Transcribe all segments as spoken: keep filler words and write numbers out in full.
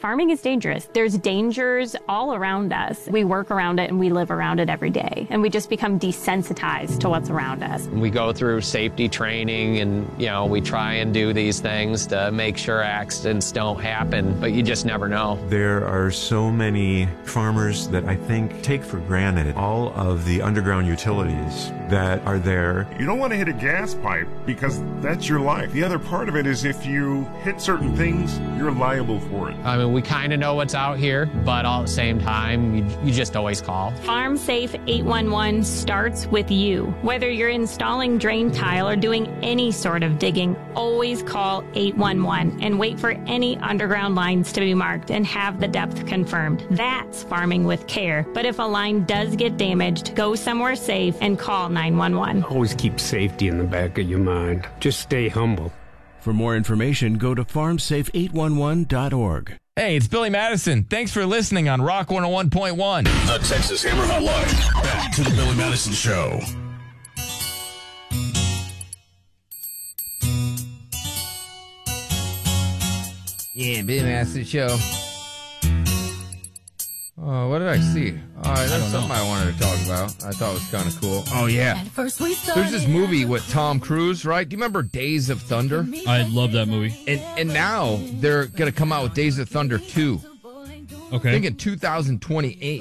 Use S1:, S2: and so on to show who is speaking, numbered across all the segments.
S1: Farming is dangerous. There's dangers all around us. We work around it and we live around it every day. And we just become desensitized to what's around us.
S2: We go through safety training and, you know, we try and do these things to make sure accidents don't happen, but you just never know.
S3: There are so many farmers that I think take for granted all of the underground utilities that are there.
S4: You don't want to hit a gas pipe because that's your life. The other part of it is if you hit certain things, you're liable for it.
S2: I mean, we kind of know what's out here, but all at the same time, you, you just always call.
S1: Farm Safe eight one one starts with you. Whether you're installing drain tile or doing any sort of digging, always call eight one one and wait for any underground lines to be marked and have the depth confirmed. That's farming with care. But if a line does get damaged, go somewhere safe and call nine one one.
S5: Always keep safety in the back of your mind. Just stay humble.
S6: For more information, go to farm safe eight one one dot org.
S7: Hey, it's Billy Madison. Thanks for listening on Rock one oh one point one.
S8: The Texas Hammer Hotline. Back to the Billy Madison Show.
S9: Yeah, Billy Madison Show. Oh, what did I see? Oh, that's something I wanted to talk about. I thought it was kind of cool. Oh, yeah. There's this movie with Tom Cruise, right? Do you remember Days of Thunder?
S10: I love that movie.
S9: And and now they're going to come out with Days of Thunder two.
S10: Okay.
S9: I think in two thousand twenty-eight.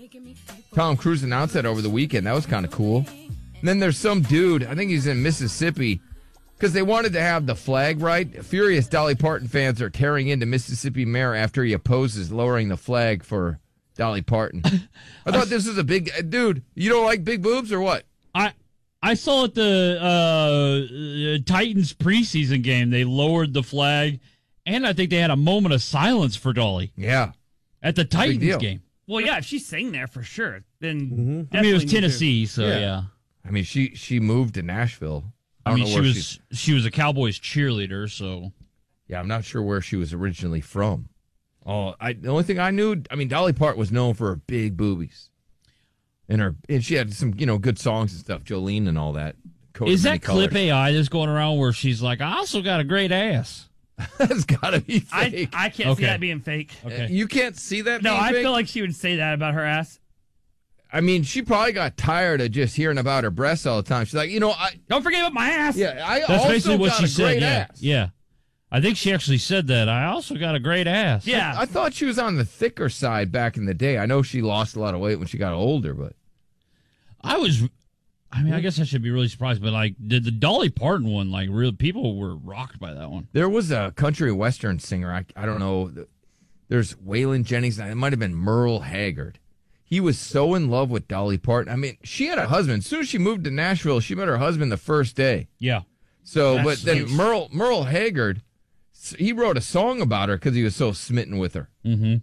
S9: Tom Cruise announced that over the weekend. That was kind of cool. And then there's some dude, I think he's in Mississippi, because they wanted to have the flag right. Furious Dolly Parton fans are tearing into Mississippi mayor after he opposes lowering the flag for Dolly Parton. I thought this was a big... Dude, you don't like big boobs or what?
S10: I I saw at the uh, Titans preseason game, they lowered the flag, and I think they had a moment of silence for Dolly.
S9: Yeah.
S10: At the Titans game.
S11: Well, yeah, if she's saying there for sure, then...
S10: Mm-hmm. I mean, it was Tennessee, so yeah. yeah.
S9: I mean, she, she moved to Nashville. I,
S10: I mean, she was she was a Cowboys cheerleader, so...
S9: Yeah, I'm not sure where she was originally from. Oh, I the only thing I knew, I mean, Dolly Parton was known for her big boobies, and her and she had some, you know, good songs and stuff, Jolene and all that.
S10: Is that clip A I that's going around where she's like, "I also got a great ass"?
S9: That's got to be fake.
S11: I, I can't
S10: Okay.
S11: see that being fake.
S10: Okay.
S9: You can't see that.
S11: No,
S9: being
S11: I
S9: fake?
S11: feel like she would say that about her ass.
S9: I mean, she probably got tired of just hearing about her breasts all the time. She's like, you know, I
S11: don't forget about my ass.
S9: Yeah, I
S10: That's
S9: also
S10: basically what
S9: got
S10: she
S9: a
S10: said.
S9: great
S10: Yeah,
S9: ass.
S10: yeah. I think she actually said that. I also got a great ass.
S11: Yeah.
S9: I, I thought she was on the thicker side back in the day. I know she lost a lot of weight when she got older, but
S10: I was. I mean, I guess I should be really surprised, but like, did the Dolly Parton one, like, real people were rocked by that one.
S9: there was a country western singer. I, I don't know. There's Waylon Jennings. It might have been Merle Haggard. He was so in love with Dolly Parton. I mean, she had a husband. As soon as she moved to Nashville, she met her husband the first day.
S10: Yeah.
S9: So,
S10: That's
S9: but then
S10: huge.
S9: Merle Merle Haggard, he wrote a song about her because he was so smitten with her.
S10: Mm-hmm.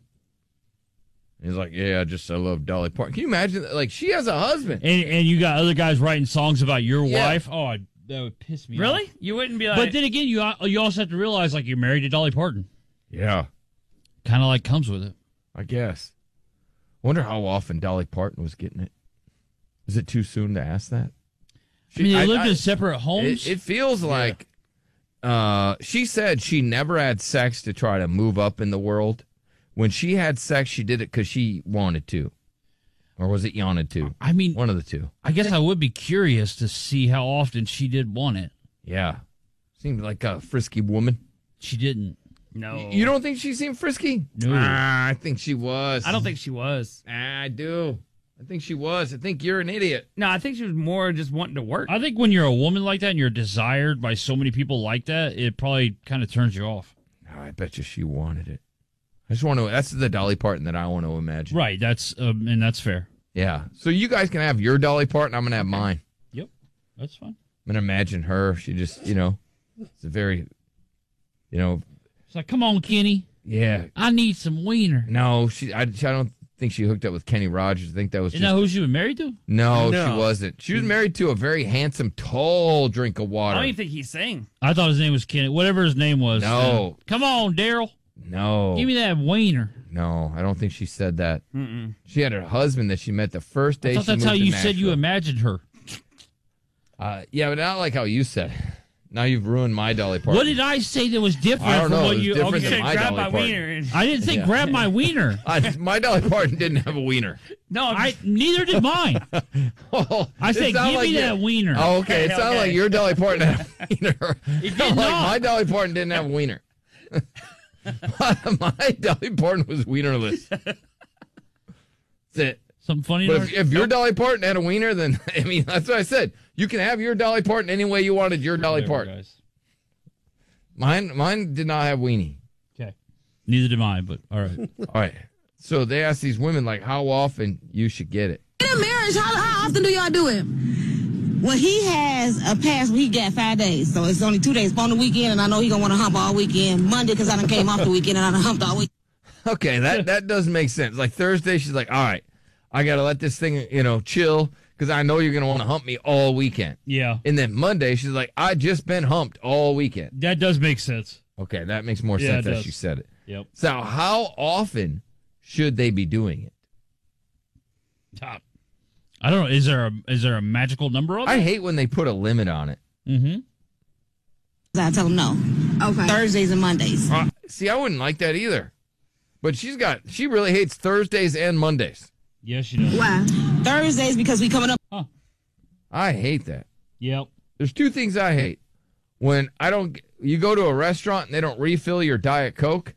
S9: He's like, yeah, I just I love Dolly Parton. Can you imagine? Like, she has a husband.
S10: And and you got other guys writing songs about your
S9: Yeah.
S10: wife. Oh, I, that would piss me off.
S11: Really? You wouldn't be like...
S10: But then again, you you also have to realize, like, you're married to Dolly Parton.
S9: Yeah,
S10: Kind of like comes with it.
S9: I guess. Wonder how often Dolly Parton was getting it. Is it too soon to ask that?
S10: I mean, they
S9: I-
S10: lived
S9: I-
S10: in separate homes.
S9: It, it feels like uh, she said she never had sex to try to move up in the world. When she had sex, she did it because she wanted to. Or was it wanted to?
S10: I mean,
S9: one of the two.
S10: I guess I would be curious to see how often she did want it.
S9: Yeah. Seemed like a frisky woman.
S10: She didn't.
S11: No.
S9: You don't think she seemed frisky?
S10: No.
S9: Ah, I think she was.
S11: I don't think she was.
S9: I do. I think she was. I think you're an idiot.
S11: No, I think she was more just wanting to work.
S10: I think when you're a woman like that and you're desired by so many people like that, it probably kind of turns you off.
S9: Oh, I bet you she wanted it. I just want to. That's the Dolly Parton that I want to imagine.
S10: Right. That's um, and that's fair.
S9: Yeah. So you guys can have your Dolly Parton. I'm gonna have mine.
S10: Yep. That's fine.
S9: I'm gonna imagine her. She just, you know, it's a very, you know.
S10: It's like, come on, Kenny.
S9: Yeah.
S10: I need some wiener.
S9: No, she. I, I don't think she hooked up with Kenny Rogers. I think that was.
S10: Isn't
S9: just,
S10: that who she was married to?
S9: No,
S11: No.
S9: she wasn't. She was married to a very handsome, tall drink of
S11: I
S9: water.
S11: don't even think he sang.
S10: I thought his name was Kenny. Whatever his name was.
S9: No.
S10: Uh, come on, Daryl.
S9: No.
S10: Give me that wiener.
S9: No, I don't think she said that.
S11: Mm-mm.
S9: She had her husband that she met the first day.
S10: I thought
S9: she
S10: that's
S9: moved
S10: how
S9: to
S10: you said you
S9: Nashville.
S10: imagined her.
S9: Uh, yeah, but not like how you said it. Now you've ruined my Dolly Parton.
S10: What did I say that was different
S9: I don't
S10: from
S9: know.
S10: what
S9: It was
S10: you
S9: different
S10: okay.
S9: than my
S11: grab
S9: Dolly
S11: my
S9: Parton.
S11: wiener. And,
S10: I didn't say
S9: Yeah.
S10: grab my wiener.
S9: I, my Dolly Parton didn't have a wiener.
S11: no,
S10: I neither did mine.
S9: Well,
S10: I
S9: it
S10: said,
S9: sounded
S10: give
S9: like
S10: me
S9: you-
S10: that wiener.
S9: Oh, okay. It
S11: Okay,
S9: sounded
S11: okay.
S9: like your Dolly Parton had a wiener.
S10: It did
S9: like
S10: not.
S9: my Dolly Parton didn't have a wiener. my, my Dolly Parton was wienerless. That's it.
S10: Something funny.
S9: But
S10: Nard?
S9: if, if your Dolly Parton had a wiener, then I mean that's what I said. You can have your Dolly Parton any way you wanted your Dolly
S10: Whatever,
S9: Parton.
S10: guys.
S9: Mine, mine did not have weenie.
S10: Okay. Neither did mine, but all right.
S9: All right. So they asked these women like how often you should get it.
S12: In a marriage, how, how often do y'all do it? Well, he has a pass where he got five days, so it's only two days on the weekend, and I know he gonna want to hump all weekend. Monday, because I done came off the weekend and I done humped all week.
S9: Okay, that that does make sense. Like Thursday, she's like, all right, I gotta let this thing, you know, chill because I know you're gonna want to hump me all weekend.
S10: Yeah.
S9: And then Monday, she's like, I just been humped all weekend.
S10: That does make sense.
S9: Okay, that makes more
S10: Yeah,
S9: sense
S10: it
S9: as
S10: does.
S9: you said it.
S10: Yep.
S9: So how often should they be doing it?
S10: Top. I don't know. Is there a is there a magical number on it?
S9: I hate when they put a limit on it.
S10: Mm-hmm.
S12: I tell him no. Okay. Thursdays and Mondays.
S9: Uh, see, I wouldn't like that either. But she's got, she really hates Thursdays and Mondays.
S10: Yes, she does.
S12: Why? Thursdays because we coming up.
S10: Huh.
S9: I hate that.
S10: Yep.
S9: There's two things I hate. When I don't, you go to a restaurant and they don't refill your Diet Coke.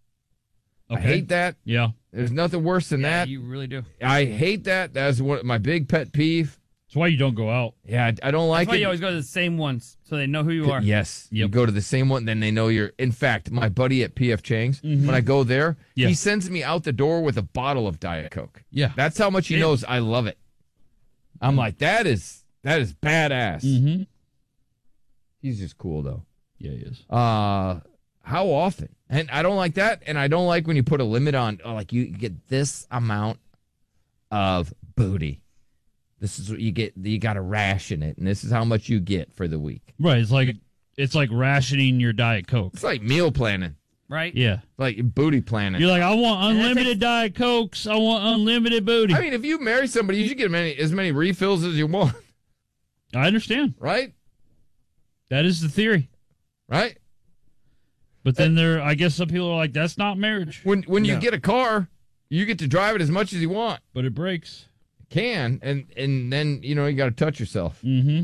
S9: I
S10: Okay.
S9: hate that.
S10: Yeah.
S9: There's nothing worse than
S11: yeah,
S9: that.
S11: you really do.
S9: I hate that. That's one my big pet peeve.
S10: That's why you don't go out.
S9: Yeah, I, I don't like
S11: That's why
S9: it.
S11: you always go to the same ones so they know who you are.
S9: Yes, you
S10: Yep.
S9: go to the same one, then they know you're. In fact, my buddy at P F Chang's, when I go there,
S10: Yeah.
S9: he sends me out the door with a bottle of Diet Coke.
S10: Yeah.
S9: That's how much he
S11: Yeah.
S9: knows I love it. I'm like, that is that is badass.
S10: Mm-hmm.
S9: He's just cool though.
S10: Yeah, he is.
S9: Uh, how often? And I don't like that, and I don't like when you put a limit on. Oh, like you get this amount of booty. This is what you get. You got to ration it, and this is how much you get for the week.
S10: Right. It's like it's like rationing your Diet Coke.
S9: It's like meal planning,
S11: Right?
S10: Yeah.
S9: like booty planning.
S10: You're like, I want
S11: And that
S10: unlimited Diet Cokes. I want unlimited booty.
S9: I mean, if you marry somebody, you should get many, as many refills as you want,
S10: I understand.
S9: right?
S10: That is the theory.
S9: Right?
S10: But then there, I guess some people are like, that's not marriage.
S9: When when you
S10: No.
S9: get a car, you get to drive it as much as you want.
S10: But it breaks.
S9: Can and and then you know you got to touch yourself.
S10: Mm-hmm.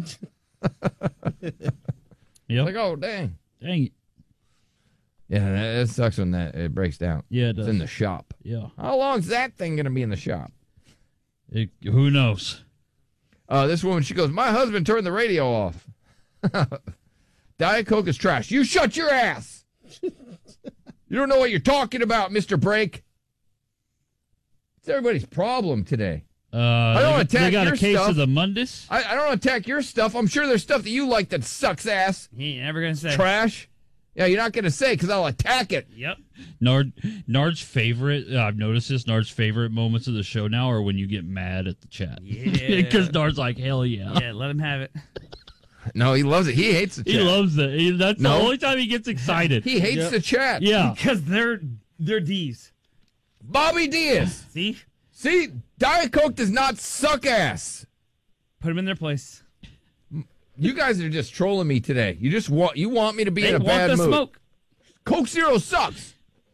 S10: Yep.
S9: Like, oh dang,
S10: Dang it.
S9: yeah, that, that sucks when that it breaks down.
S10: Yeah, it
S9: It's
S10: does.
S9: in the shop.
S10: Yeah.
S9: How long's that thing gonna be in the shop?
S10: It, who knows?
S9: Uh, this woman, she goes, my husband turned the radio off. Diet Coke is trash. You shut your ass. You don't know what you're talking about, Mister Break. It's everybody's problem today.
S10: Uh,
S9: I don't
S10: they,
S9: attack
S10: they got
S9: your
S10: a case
S9: stuff.
S10: of the Mundus.
S9: I, I don't attack your stuff. I'm sure there's stuff that you like that sucks ass.
S11: He ain't never going to say.
S9: Trash. Yeah, you're not going to say because I'll attack it.
S11: Yep.
S10: Nard, Nard's favorite, uh, I've noticed this, Nard's favorite moments of the show now are when you get mad at the chat.
S11: Yeah.
S10: Because Nard's like, hell yeah.
S11: Yeah, let him have it.
S9: No, he loves it. He hates the chat.
S10: He loves it. He, that's
S9: No.
S10: the only time he gets excited.
S9: He hates
S10: Yeah.
S9: the chat.
S10: Yeah.
S11: Because they're, they're D's.
S9: Bobby Diaz.
S11: See?
S9: See, Diet Coke does not suck ass.
S11: Put them in their place.
S9: You guys are just trolling me today. You just want you want me to be
S11: They
S9: in a
S11: want
S9: bad
S11: the
S9: mood.
S11: smoke.
S9: Coke Zero sucks.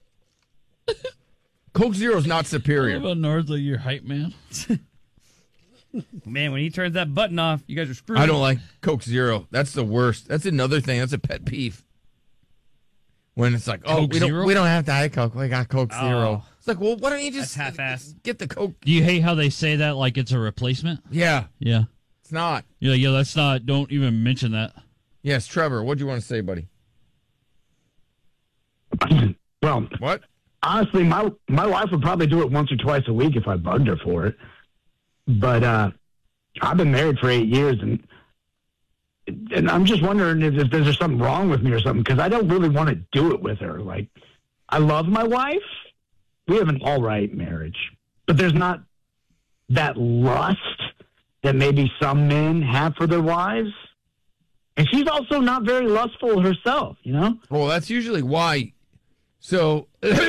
S9: Coke Zero's not
S10: What
S9: superior.
S10: about Nard's like your hype man?
S11: Man, when he turns that button off, you guys are screwed.
S9: I don't like Coke Zero. That's the worst. That's another thing. That's a pet peeve. When it's like, oh,
S10: Coke
S9: we don't
S10: Zero?
S9: we don't have Diet Coke. We got Coke Zero.
S11: Oh.
S9: It's like, well, why don't you just
S11: That's half-assed.
S9: get the Coke?
S10: Do you hate how they say that like it's a replacement?
S9: Yeah,
S10: Yeah.
S9: it's not.
S10: You're like, yeah, that's not, don't even mention that.
S9: Yes, Trevor. What do you want to say, buddy?
S13: Well,
S9: What?
S13: honestly, my my wife would probably do it once or twice a week if I bugged her for it. But uh, I've been married for eight years, and and I'm just wondering if, if there's something wrong with me or something, because I don't really want to do it with her. Like, I love my wife. We have an all right marriage, but there's not that lust that maybe some men have for their wives. And she's also not very lustful herself, you know?
S9: Well, that's usually why. So,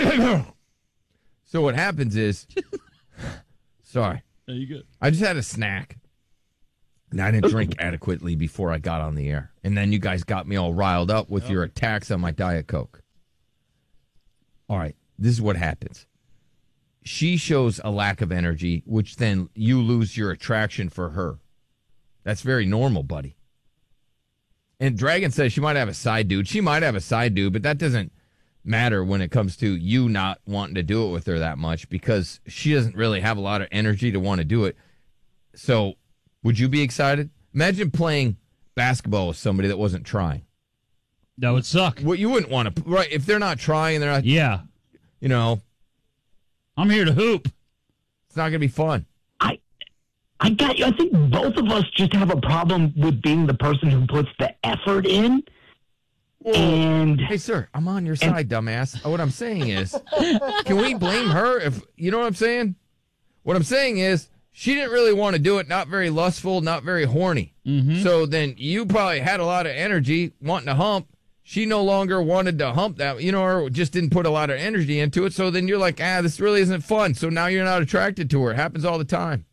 S9: so what happens is, sorry,
S10: There you go.
S9: I just had a snack. And I didn't drink adequately before I got on the air. And then you guys got me all riled up with your attacks on my Diet Coke. All right, this is what happens. She shows a lack of energy, which then you lose your attraction for her. That's very normal, buddy. And Dragon says she might have a side dude. She might have a side dude, but that doesn't matter when it comes to you not wanting to do it with her that much because she doesn't really have a lot of energy to want to do it. So would you be excited? Imagine playing basketball with somebody that wasn't trying.
S10: That would suck.
S9: Well, you wouldn't want to, right? If they're not trying, they're not,
S10: yeah.
S9: You know,
S10: I'm here to hoop.
S9: It's not going to be fun.
S13: I, I got you. I think both of us just have a problem with being the person who puts the effort in.
S9: Whoa.
S13: And
S9: hey, sir, I'm on your side, dumbass. What I'm saying is, can we blame her? If you know what I'm saying? What I'm saying is, she didn't really want to do it. Not very lustful, not very horny.
S10: Mm-hmm.
S9: So then you probably had a lot of energy wanting to hump. She no longer wanted to hump that, you know, or just didn't put a lot of energy into it. So then you're like, ah, this really isn't fun. So now you're not attracted to her. It happens all the time.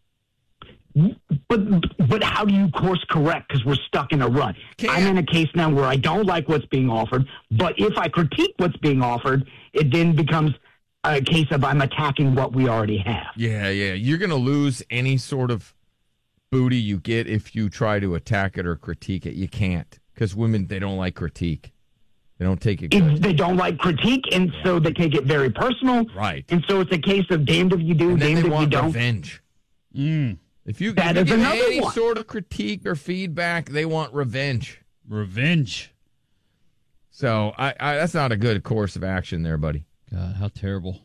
S13: But but how do you course correct? Because we're stuck in a rut.
S9: Can't.
S13: I'm in a case now where I don't like what's being offered. But if I critique what's being offered, it then becomes a case of I'm attacking what we already have.
S9: Yeah, yeah. You're going to lose any sort of booty you get if you try to attack it or critique it. You can't. Because women, they don't like critique. They don't take it good.
S13: If they don't like critique, and
S9: yeah.
S13: so they take it very personal.
S9: Right.
S13: And so it's a case of damned if you do,
S9: And then
S13: damned
S9: they
S13: if you
S9: want
S13: don't.
S9: revenge.
S10: Mm.
S9: If you,
S13: That
S9: if
S13: is
S9: you give
S13: another
S9: any
S13: one.
S9: sort of critique or feedback, they want revenge.
S10: Revenge.
S9: So I, I that's not a good course of action there, buddy.
S10: God, how terrible.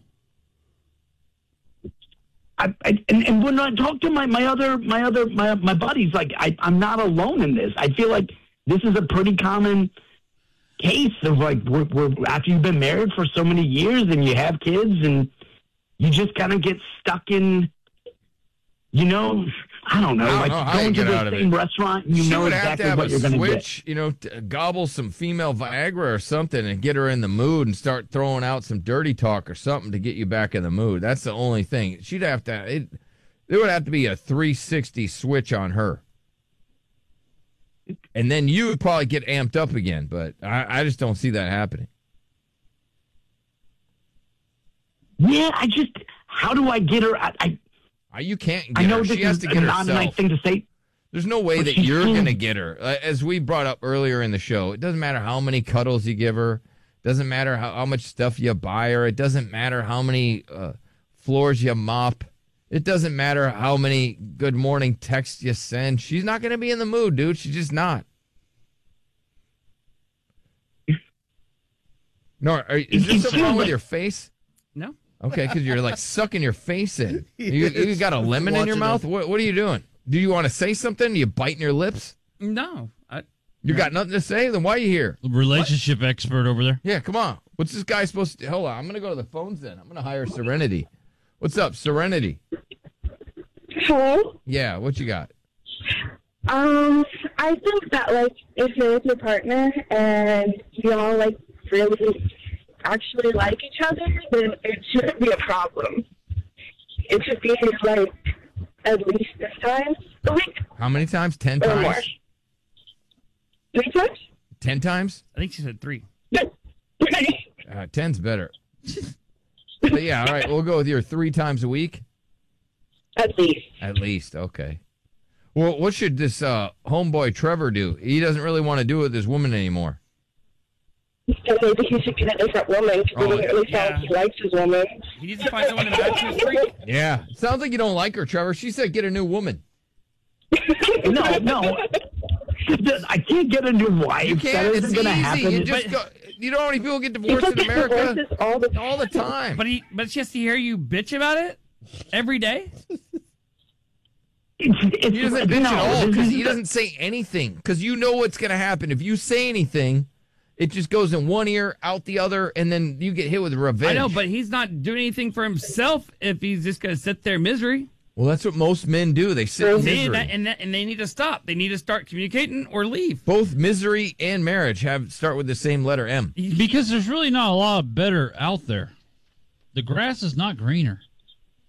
S13: I, I, and, and when I talk to my, my other my other my my buddies, like I, I'm not alone in this. I feel like this is a pretty common case of like we're, we're after you've been married for so many years and you have kids and you just kind of get stuck in, you know, I don't know,
S9: I don't
S13: like
S9: know how
S13: going
S9: you
S13: to
S9: get
S13: the
S9: out of
S13: same
S9: it.
S13: restaurant, you
S9: She
S13: know
S9: would have
S13: exactly
S9: to have
S13: what
S9: a
S13: you're going to get.
S9: switch, you know, to gobble some female Viagra or something and get her in the mood and start throwing out some dirty talk or something to get you back in the mood. That's the only thing. She'd have to, it, there would have to be a three sixty switch on her. And then you would probably get amped up again, but I, I just don't see that happening.
S13: Yeah, I just, how do I get her? I, I
S9: Uh, You can't get
S13: I know
S9: her.
S13: this
S9: She has
S13: is
S9: to get
S13: not
S9: herself.
S13: a nice thing to say.
S9: There's no way
S13: But
S9: that
S13: she's
S9: you're
S13: cool.
S9: going to get her. Uh, As we brought up earlier in the show, it doesn't matter how many cuddles you give her. Doesn't matter how, how much stuff you buy her. It doesn't matter how many uh, floors you mop. It doesn't matter how many good morning texts you send. She's not going to be in the mood, dude. She's just not. No, are, is there something wrong with your face?
S11: No.
S9: Okay, because you're like sucking your face in. You, you got a lemon in your
S11: Watching
S9: mouth?
S11: it.
S9: What, what are you doing? Do you want to say something? You biting your lips?
S11: No. I,
S9: You got nothing to say? Then why are you here?
S10: Relationship what? expert over there.
S9: Yeah, come on. What's this guy supposed to do? Hold on. I'm going to go to the phones then. I'm going to hire Serenity. What's up, Serenity?
S14: Hello?
S9: Yeah, what you got?
S14: Um, I think that, like, if you're with your partner and y'all, like, really actually like each other, then it shouldn't be a problem. It should be, like, at least this time a week.
S9: How many times? Ten
S14: or
S9: times?
S14: more. Three times?
S9: Ten times?
S11: I think she said three.
S9: Uh, ten's better. But yeah, all right. We'll go with your three times a week.
S14: At least.
S9: At least, okay. Well, what should this uh, homeboy Trevor do? He doesn't really want to do it with this woman anymore.
S14: So maybe he should get a different woman because
S9: Oh,
S14: it doesn't really sound like he likes his woman.
S11: He needs to find someone to match his three.
S9: Yeah. It sounds like you don't like her, Trevor. She said get a new woman.
S13: No, no. I can't get a new wife.
S9: You
S13: That
S9: can't.
S13: isn't
S9: It's
S13: gonna
S9: easy.
S13: happen.
S9: You just go. You know how many people get divorced in
S14: People get
S9: America?
S14: divorces all the,
S9: all the time.
S11: But he, but she has to hear you bitch about it every day.
S13: It's, it's,
S9: He doesn't bitch
S13: no,
S9: at all
S13: this
S9: because
S13: is
S9: he
S13: the-
S9: doesn't say anything. Because you know what's going to happen. If you say anything, it just goes in one ear, out the other, and then you get hit with revenge.
S11: I know, but he's not doing anything for himself if he's just going to sit there in misery.
S9: Well, that's what most men do. They sit in
S11: They,
S9: misery.
S11: that, and, that, and they need to stop. They need to start communicating or leave.
S9: Both misery and marriage have start with the same letter M.
S10: Because there's really not a lot better out there. The grass is not greener.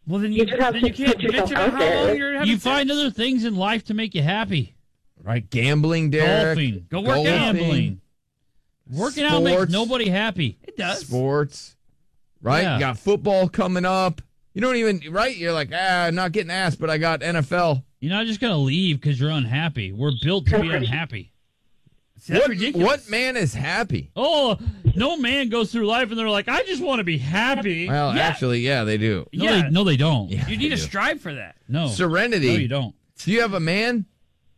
S11: Well, then
S14: you,
S11: you,
S14: just have
S11: then
S14: to
S11: you can't
S14: put yourself
S11: bitch about
S14: out
S11: how
S14: there.
S11: long you're having
S10: You
S11: sex.
S10: find other things in life to make you happy.
S9: Right? Gambling, Derek.
S10: Golfing.
S11: Go work out.
S10: Gambling. Working out makes
S9: Sports.
S10: nobody happy.
S11: It does.
S9: Sports. Right?
S10: Yeah.
S9: You got football coming up. You don't even, right? You're like, ah, I'm not getting asked, but I got N F L.
S10: You're not just going to leave because you're unhappy. We're built to be unhappy.
S11: See, that's
S9: What,
S11: ridiculous.
S9: what man is happy?
S10: Oh, no man goes through life and they're like, I just want to be happy.
S9: Well,
S11: Yeah.
S9: actually, yeah, they do.
S10: no,
S11: yeah.
S10: they, no, they don't.
S9: Yeah,
S11: You need
S9: they
S11: to
S9: do.
S11: strive for that.
S10: No.
S9: Serenity.
S10: No, you don't.
S9: Do you have a man?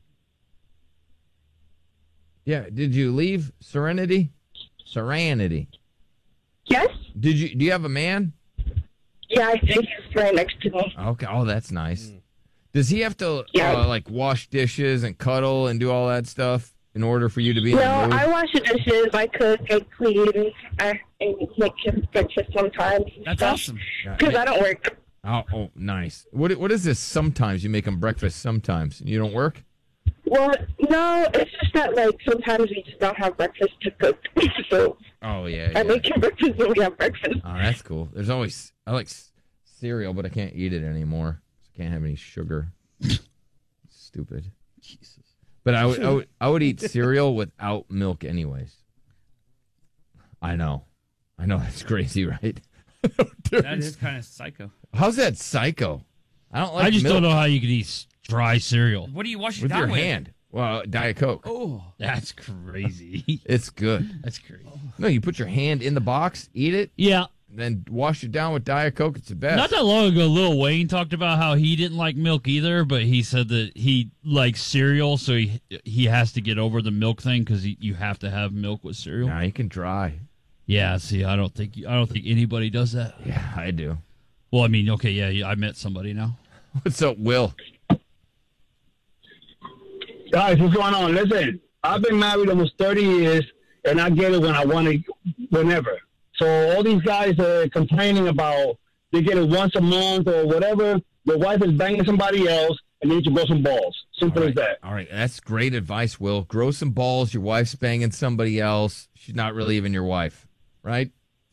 S9: Yeah. Did you leave Serenity? Serenity.
S14: Yes?
S9: Did you? Do you have a man?
S14: Yeah, I think he's right next to me.
S9: Okay. Oh, that's nice. Does he have to
S14: Yeah.
S9: uh, like wash dishes and cuddle and do all that stuff in order for you to be in
S14: No,
S9: the mood?
S14: I wash the dishes, I cook, I clean, I and make him breakfast sometimes.
S11: That's awesome.
S14: Because I don't work.
S9: Oh, oh, nice. What what is this? Sometimes you make him breakfast. Sometimes you don't work.
S14: Well, no, it's just that, like, sometimes we just don't have breakfast to cook. So
S9: Oh yeah.
S14: I
S9: yeah.
S14: make him breakfast when we have breakfast.
S9: Oh, that's cool. There's always I like c- cereal, but I can't eat it anymore. I can't have any sugar. Stupid. Jesus. But I would, I would I would eat cereal without milk anyways. I know. I know that's crazy, right?
S11: That is kind of psycho.
S9: How's that psycho? I don't like
S10: I just
S9: milk
S10: don't know how you can eat s- dry cereal.
S11: What do you wash it
S9: with
S11: down
S9: your
S11: with?
S9: hand. Well, Diet Coke.
S11: Oh,
S10: That's crazy.
S9: It's good.
S10: That's crazy.
S9: No, you put your hand in the box, eat it,
S10: Yeah.
S9: then wash it down with Diet Coke. It's the best.
S10: Not that long ago, Lil Wayne talked about how he didn't like milk either, but he said that he likes cereal, so he he has to get over the milk thing because you have to have milk with cereal.
S9: Nah, you can dry.
S10: Yeah, see, I don't think I don't think anybody does that.
S9: Yeah, I do.
S10: Well, I mean, okay, yeah, yeah I met somebody now.
S9: What's up, Will?
S15: Guys, what's going on? Listen, I've been married almost thirty years, and I get it when I want it, whenever. So all these guys are complaining about they get it once a month or whatever. Your wife is banging somebody else, and you need to grow some balls. Simple
S9: All
S15: as
S9: right.
S15: that.
S9: All right, that's great advice, Will. Grow some balls. Your wife's banging somebody else. She's not really even your wife, right?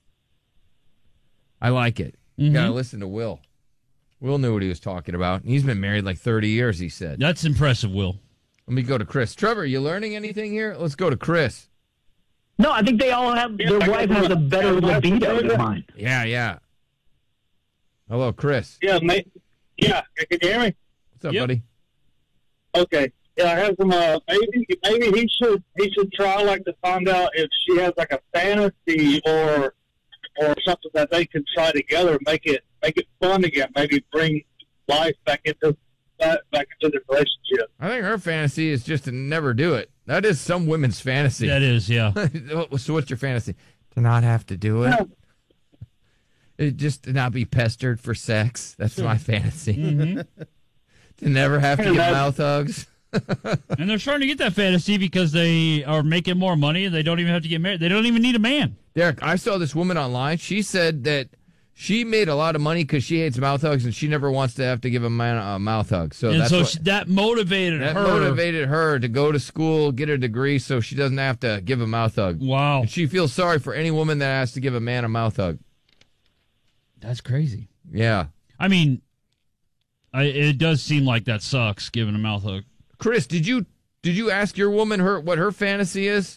S9: I like it. You
S10: Mm-hmm.
S9: gotta listen to Will. Will knew what he was talking about. He's been married like thirty years, he said.
S10: That's impressive, Will.
S9: Let me go to Chris. Trevor, are you learning anything here? Let's go to Chris.
S13: No, I think they all have, their wife has a better libido than mine.
S9: Yeah, yeah. Hello, Chris.
S16: Yeah, mate. Yeah, can you hear me?
S9: What's up, buddy?
S16: Okay. Yeah, I have some. Uh, maybe maybe he should he should try like to find out if she has like a fantasy or or something that they can try together, make it make it fun again. Maybe bring life back into back back into the relationship.
S9: I think her fantasy is just to never do it. That is some women's fantasy.
S10: That is, yeah.
S9: So what's your fantasy? To not have to do it? It just to not be pestered for sex. That's my fantasy.
S10: Mm-hmm.
S9: To never have to get mouth hugs.
S10: And they're starting to get that fantasy because they are making more money and they don't even have to get married. They don't even need a man.
S9: Derek, I saw this woman online. She said that she made a lot of money because she hates mouth hugs and she never wants to have to give a man a mouth hug. So
S10: and
S9: that's
S10: so
S9: what,
S10: she, that motivated
S9: that
S10: her.
S9: motivated her to go to school, get a degree, so she doesn't have to give a mouth hug.
S10: Wow.
S9: And she feels sorry for any woman that has to give a man a mouth hug.
S10: That's crazy.
S9: Yeah.
S10: I mean, I, it does seem like that sucks, giving a mouth hug.
S9: Chris, did you did you ask your woman her what her fantasy is?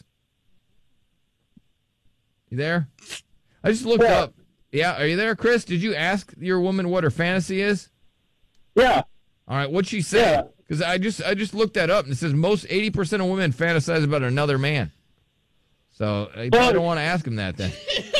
S9: You there? I just looked
S16: Yeah.
S9: up. Yeah, are you there, Chris? Did you ask your woman what her fantasy is?
S16: Yeah.
S9: All right, what'd she say? Because I just I just looked that up and it says most eighty percent of women fantasize about another man. So I
S16: Well-
S9: don't want to ask him that then.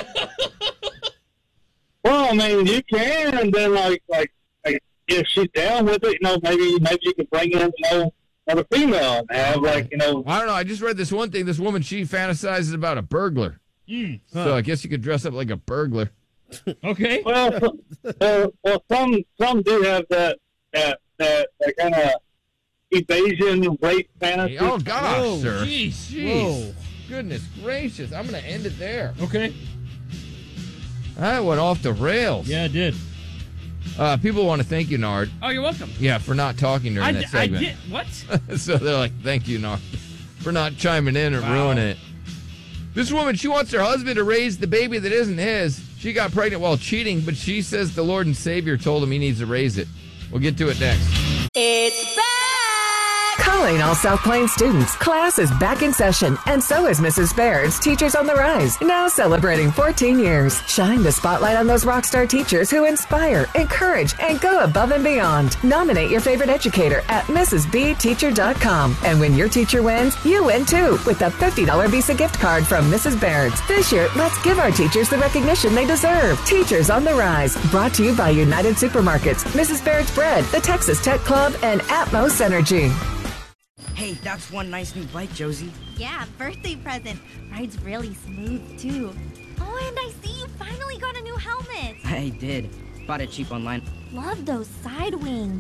S16: Well, I mean, you can, and then like like like if she's down with it, you know, maybe maybe you can bring in you know another female and have like you know.
S9: I don't know. I just read this one thing. This woman, she fantasizes about a burglar.
S10: Mm.
S9: So I guess you could dress up like a burglar.
S10: Okay.
S16: Well, so- well, well, some some do have that that that, that kind of evasion rape fantasy.
S9: Oh gosh,
S10: Whoa,
S9: sir.
S10: jeez,
S9: Jeez.
S10: whoa.
S9: Goodness gracious. I'm going to end it there.
S10: Okay.
S9: That went off the rails.
S10: Yeah, it did.
S9: Uh, people want to thank you, Nard.
S11: Oh, you're welcome.
S9: Yeah, for not talking during
S11: I,
S9: that
S11: d- I
S9: segment.
S11: did what?
S9: So they're like, thank you, Nard, for not chiming in and
S11: Wow.
S9: ruining it. This woman, she wants her husband to raise the baby that isn't his. She got pregnant while cheating, but she says the Lord and Savior told him he needs to raise it. We'll get to it next.
S17: It's back! Calling all South Plains students. Class is back in session, and so is Missus Baird's Teachers on the Rise, now celebrating fourteen years. Shine the spotlight on those rock star teachers who inspire, encourage, and go above and beyond. Nominate your favorite educator at missus b teacher dot com. And when your teacher wins, you win too, with a fifty dollars Visa gift card from Missus Baird's. This year, let's give our teachers the recognition they deserve. Teachers on the Rise, brought to you by United Supermarkets, Missus Baird's Bread, the Texas Tech Club, and Atmos Energy.
S18: Hey, that's one nice new bike, Josie.
S19: Yeah, birthday present. Rides really smooth, too. Oh, and I see you finally got a new helmet.
S18: I did. Bought it cheap online.
S19: Love those side wings.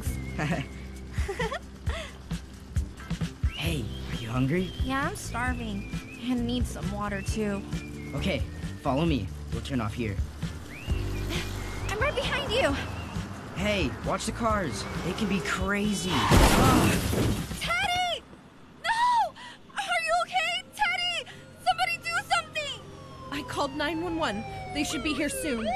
S18: Hey, are you hungry?
S19: Yeah, I'm starving. And need some water, too.
S18: Okay, follow me. We'll turn off here.
S19: I'm right behind you.
S18: Hey, watch the cars. They can be crazy.
S19: Teddy! No! Are you okay, Teddy? Somebody do something!
S20: I called nine one one. They should be here soon.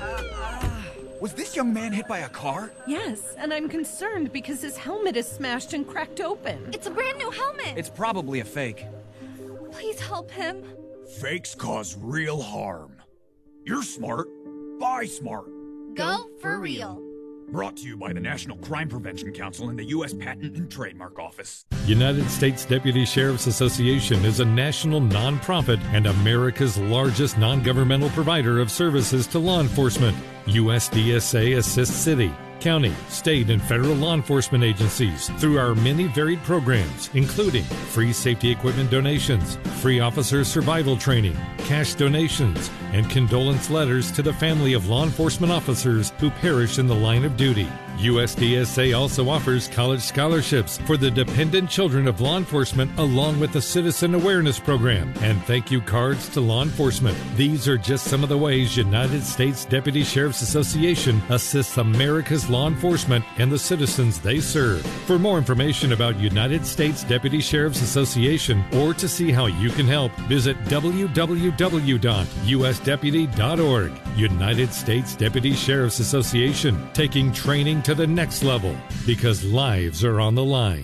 S21: Was this young man hit by a car?
S20: Yes, and I'm concerned because his helmet is smashed and cracked open.
S19: It's a brand new helmet.
S21: It's probably a fake.
S19: Please help him.
S8: Fakes cause real harm. You're smart. Buy smart.
S19: Go for real.
S8: Brought to you by the National Crime Prevention Council and the U S Patent and Trademark Office.
S22: United States Deputy Sheriff's Association is a national nonprofit and America's largest non-governmental provider of services to law enforcement. U S D S A assists city, county, state, and federal law enforcement agencies through our many varied programs, including free safety equipment donations, free officer survival training, cash donations, and condolence letters to the family of law enforcement officers who perish in the line of duty. U S D S A also offers college scholarships for the dependent children of law enforcement, along with the Citizen Awareness Program and thank you cards to law enforcement. These are just some of the ways United States Deputy Sheriff's Association assists America's law enforcement and the citizens they serve. For more information about United States Deputy Sheriff's Association or to see how you can help, visit w w w dot u s deputy dot org. United States Deputy Sheriff's Association, taking training to the next level because lives are on the line.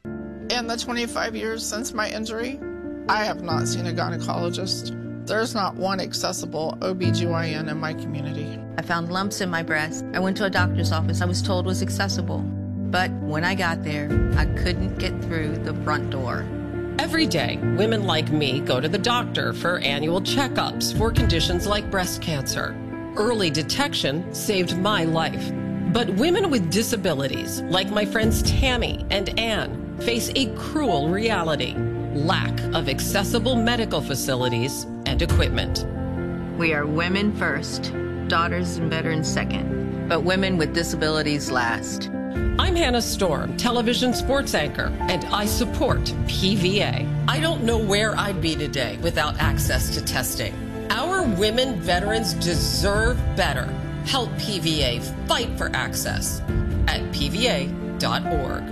S23: In the twenty-five years since my injury, I have not seen a gynecologist. There's not one accessible O B G Y N in my community.
S24: I found lumps in my breast. I went to a doctor's office I was told was accessible. But when I got there, I couldn't get through the front door.
S25: Every day, women like me go to the doctor for annual checkups for conditions like breast cancer. Early detection saved my life. But women with disabilities, like my friends Tammy and Ann, face a cruel reality: lack of accessible medical facilities and equipment.
S24: We are women first, daughters and veterans second, but women with disabilities last.
S25: I'm Hannah Storm, television sports anchor, and I support P V A. I don't know where I'd be today without access to testing. Our women veterans deserve better. Help P V A fight for access at p v a dot org.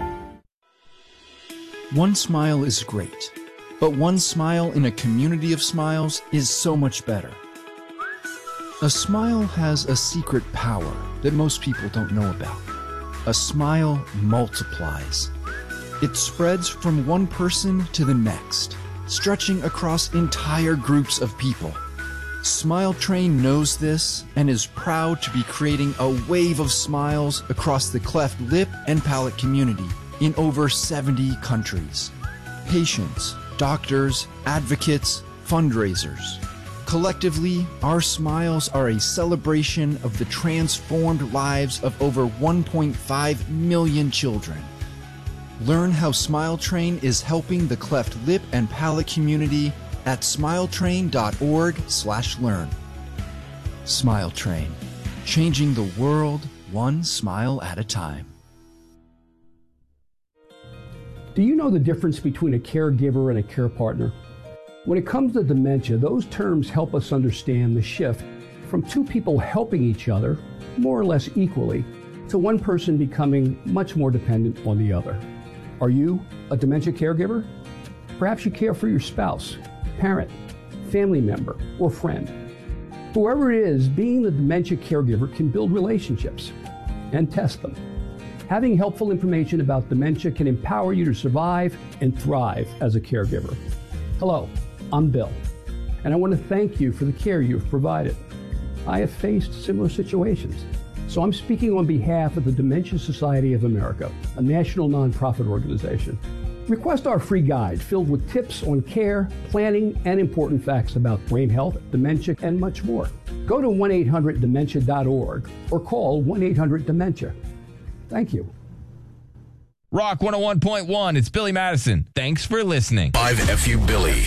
S26: One smile is great, but one smile in a community of smiles is so much better. A smile has a secret power that most people don't know about. A smile multiplies. It spreads from one person to the next, stretching across entire groups of people. Smile Train knows this and is proud to be creating a wave of smiles across the cleft lip and palate community in over seventy countries. Patients, doctors, advocates, fundraisers. Collectively, our smiles are a celebration of the transformed lives of over one point five million children. Learn how Smile Train is helping the cleft lip and palate community at smiletrain.org slash learn. Smile Train, changing the world one smile at a time.
S27: Do you know the difference between a caregiver and a care partner? When it comes to dementia, those terms help us understand the shift from two people helping each other, more or less equally, to one person becoming much more dependent on the other. Are you a dementia caregiver? Perhaps you care for your spouse, parent, family member, or friend. Whoever it is, being the dementia caregiver can build relationships and test them. Having helpful information about dementia can empower you to survive and thrive as a caregiver. Hello, I'm Bill, and I want to thank you for the care you've provided. I have faced similar situations, so I'm speaking on behalf of the Dementia Society of America, a national nonprofit organization. Request our free guide filled with tips on care, planning, and important facts about brain health, dementia, and much more. Go to one eight hundred dementia dot org or call one eight hundred dementia. Thank you.
S9: Rock one oh one point one, it's Billy Madison. Thanks for listening.
S8: five F U Billy.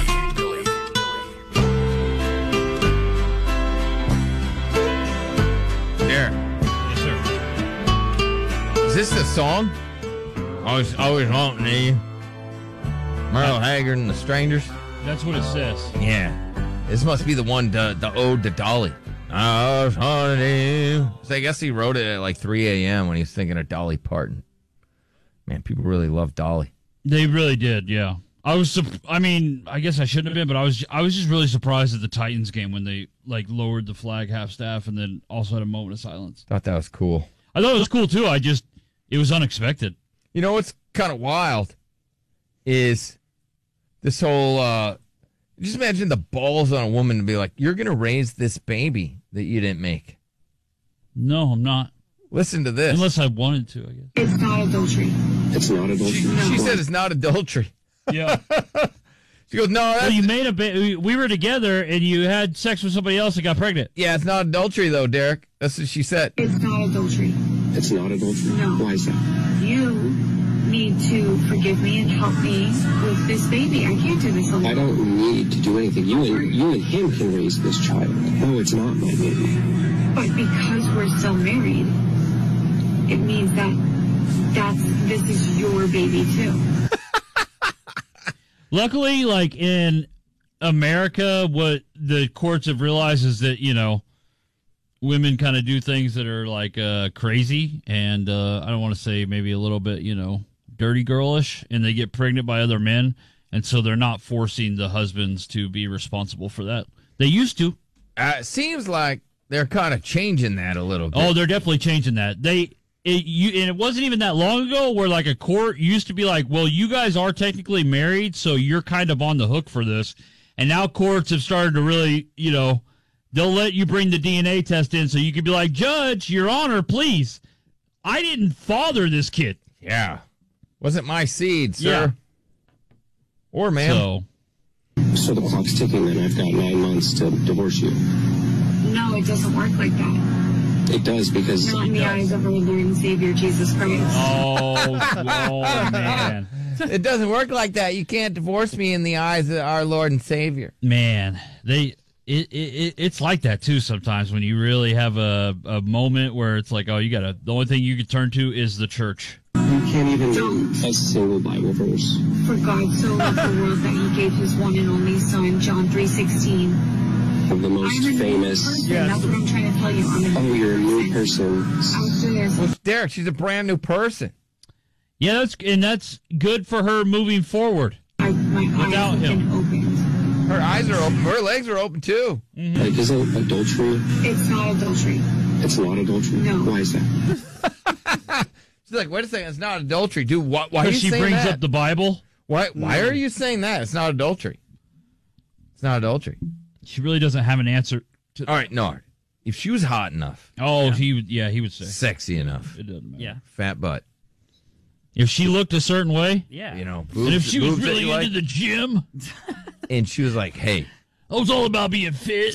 S9: There.
S10: Yes, sir.
S9: Is this the song? Always, always haunting you. Merle Haggard and the Strangers.
S10: That's what it says.
S9: Yeah. This must be the one, the, the ode to Dolly. I was haunting you. So I guess he wrote it at like three a.m. when he was thinking of Dolly Parton. Man, people really love Dolly.
S10: They really did, yeah. I was, sup- I mean, I guess I shouldn't have been, but I was, I was just really surprised at the Titans game when they like lowered the flag half staff and then also had a moment of silence.
S9: Thought that was cool.
S10: I thought it was cool too. I just, it was unexpected.
S9: You know what's kind of wild is this whole, uh, just imagine the balls on a woman to be like, you're going to raise this baby that you didn't make.
S10: No, I'm not.
S9: Listen to this.
S10: Unless I wanted to, I guess.
S12: It's not adultery.
S1: It's not adultery.
S9: She, she said it's not adultery.
S10: Yeah.
S9: She goes, no, that's...
S10: Well, you made a baby. We were together, and you had sex with somebody else and got pregnant.
S9: Yeah, it's not adultery, though, Derek. That's what she said.
S12: It's not adultery.
S1: It's not adultery?
S12: No.
S1: Why is that?
S12: You need to forgive me and help me with this baby. I can't do this alone.
S1: I don't need to do anything. You and, you and him can raise this child. No, it's not my baby.
S12: But because we're still married, it means that that's this is your baby, too.
S10: Luckily, like in America, what the courts have realized is that, you know, women kind of do things that are like uh, crazy and uh, I don't want to say maybe a little bit, you know, dirty girlish, and they get pregnant by other men. And so they're not forcing the husbands to be responsible for that. They used to.
S9: Uh, it seems like they're kind of changing that a little bit.
S10: Oh, they're definitely changing that. They it, you, and it wasn't even that long ago where like a court used to be like, well, you guys are technically married, so you're kind of on the hook for this. And now courts have started to really, you know, they'll let you bring the D N A test in so you can be like, Judge, Your Honor, please, I didn't father this kid.
S9: Yeah. Wasn't my seed, sir.
S10: Yeah.
S9: Or ma'am.
S10: So,
S1: so the clock's ticking, then I've got nine months to divorce you.
S12: No, it doesn't work like that.
S1: It does because...
S12: Not in the eyes of our Lord and Savior, Jesus Christ.
S10: Oh, oh man.
S9: It doesn't work like that. You can't divorce me in the eyes of our Lord and Savior.
S10: Man, they it, it it's like that too sometimes when you really have a, a moment where it's like, oh, you gotta, the only thing you can turn to is the church.
S1: You can't even read a single Bible verse.
S12: For God so loved the world that he gave his one and only son, John three sixteen.
S1: Of the most
S12: I'm a
S1: famous...
S12: Person. Yes. That's what I'm trying to tell you. I'm a
S1: oh, you're a new person.
S12: After this.
S9: Well, Derek, she's a brand new person.
S10: Yeah, that's and that's good for her moving forward.
S12: I, my
S10: without
S12: eyes
S10: him.
S12: Have been opened.
S9: Her eyes are open. Her legs are open, too.
S10: Mm-hmm.
S1: Like, isn't adultery...
S12: It's not adultery.
S1: It's not adultery?
S12: No.
S1: Why is that?
S9: She's like, wait a second, it's not adultery. Dude, why, why are you
S10: she
S9: saying
S10: brings
S9: that?
S10: up the Bible.
S9: Why Why are you saying that? It's not adultery. It's not adultery.
S10: She really doesn't have an answer to...
S9: All right, no. If she was hot enough.
S10: Oh, yeah. he would, yeah, he would say.
S9: Sexy enough.
S10: It doesn't matter.
S11: Yeah.
S9: Fat butt.
S10: If she looked a certain way.
S11: Yeah.
S9: You know,
S10: and if she was
S9: boobs that
S10: really
S9: you
S10: into
S9: like,
S10: the gym.
S9: and she was like, hey.
S10: I was all about being fit.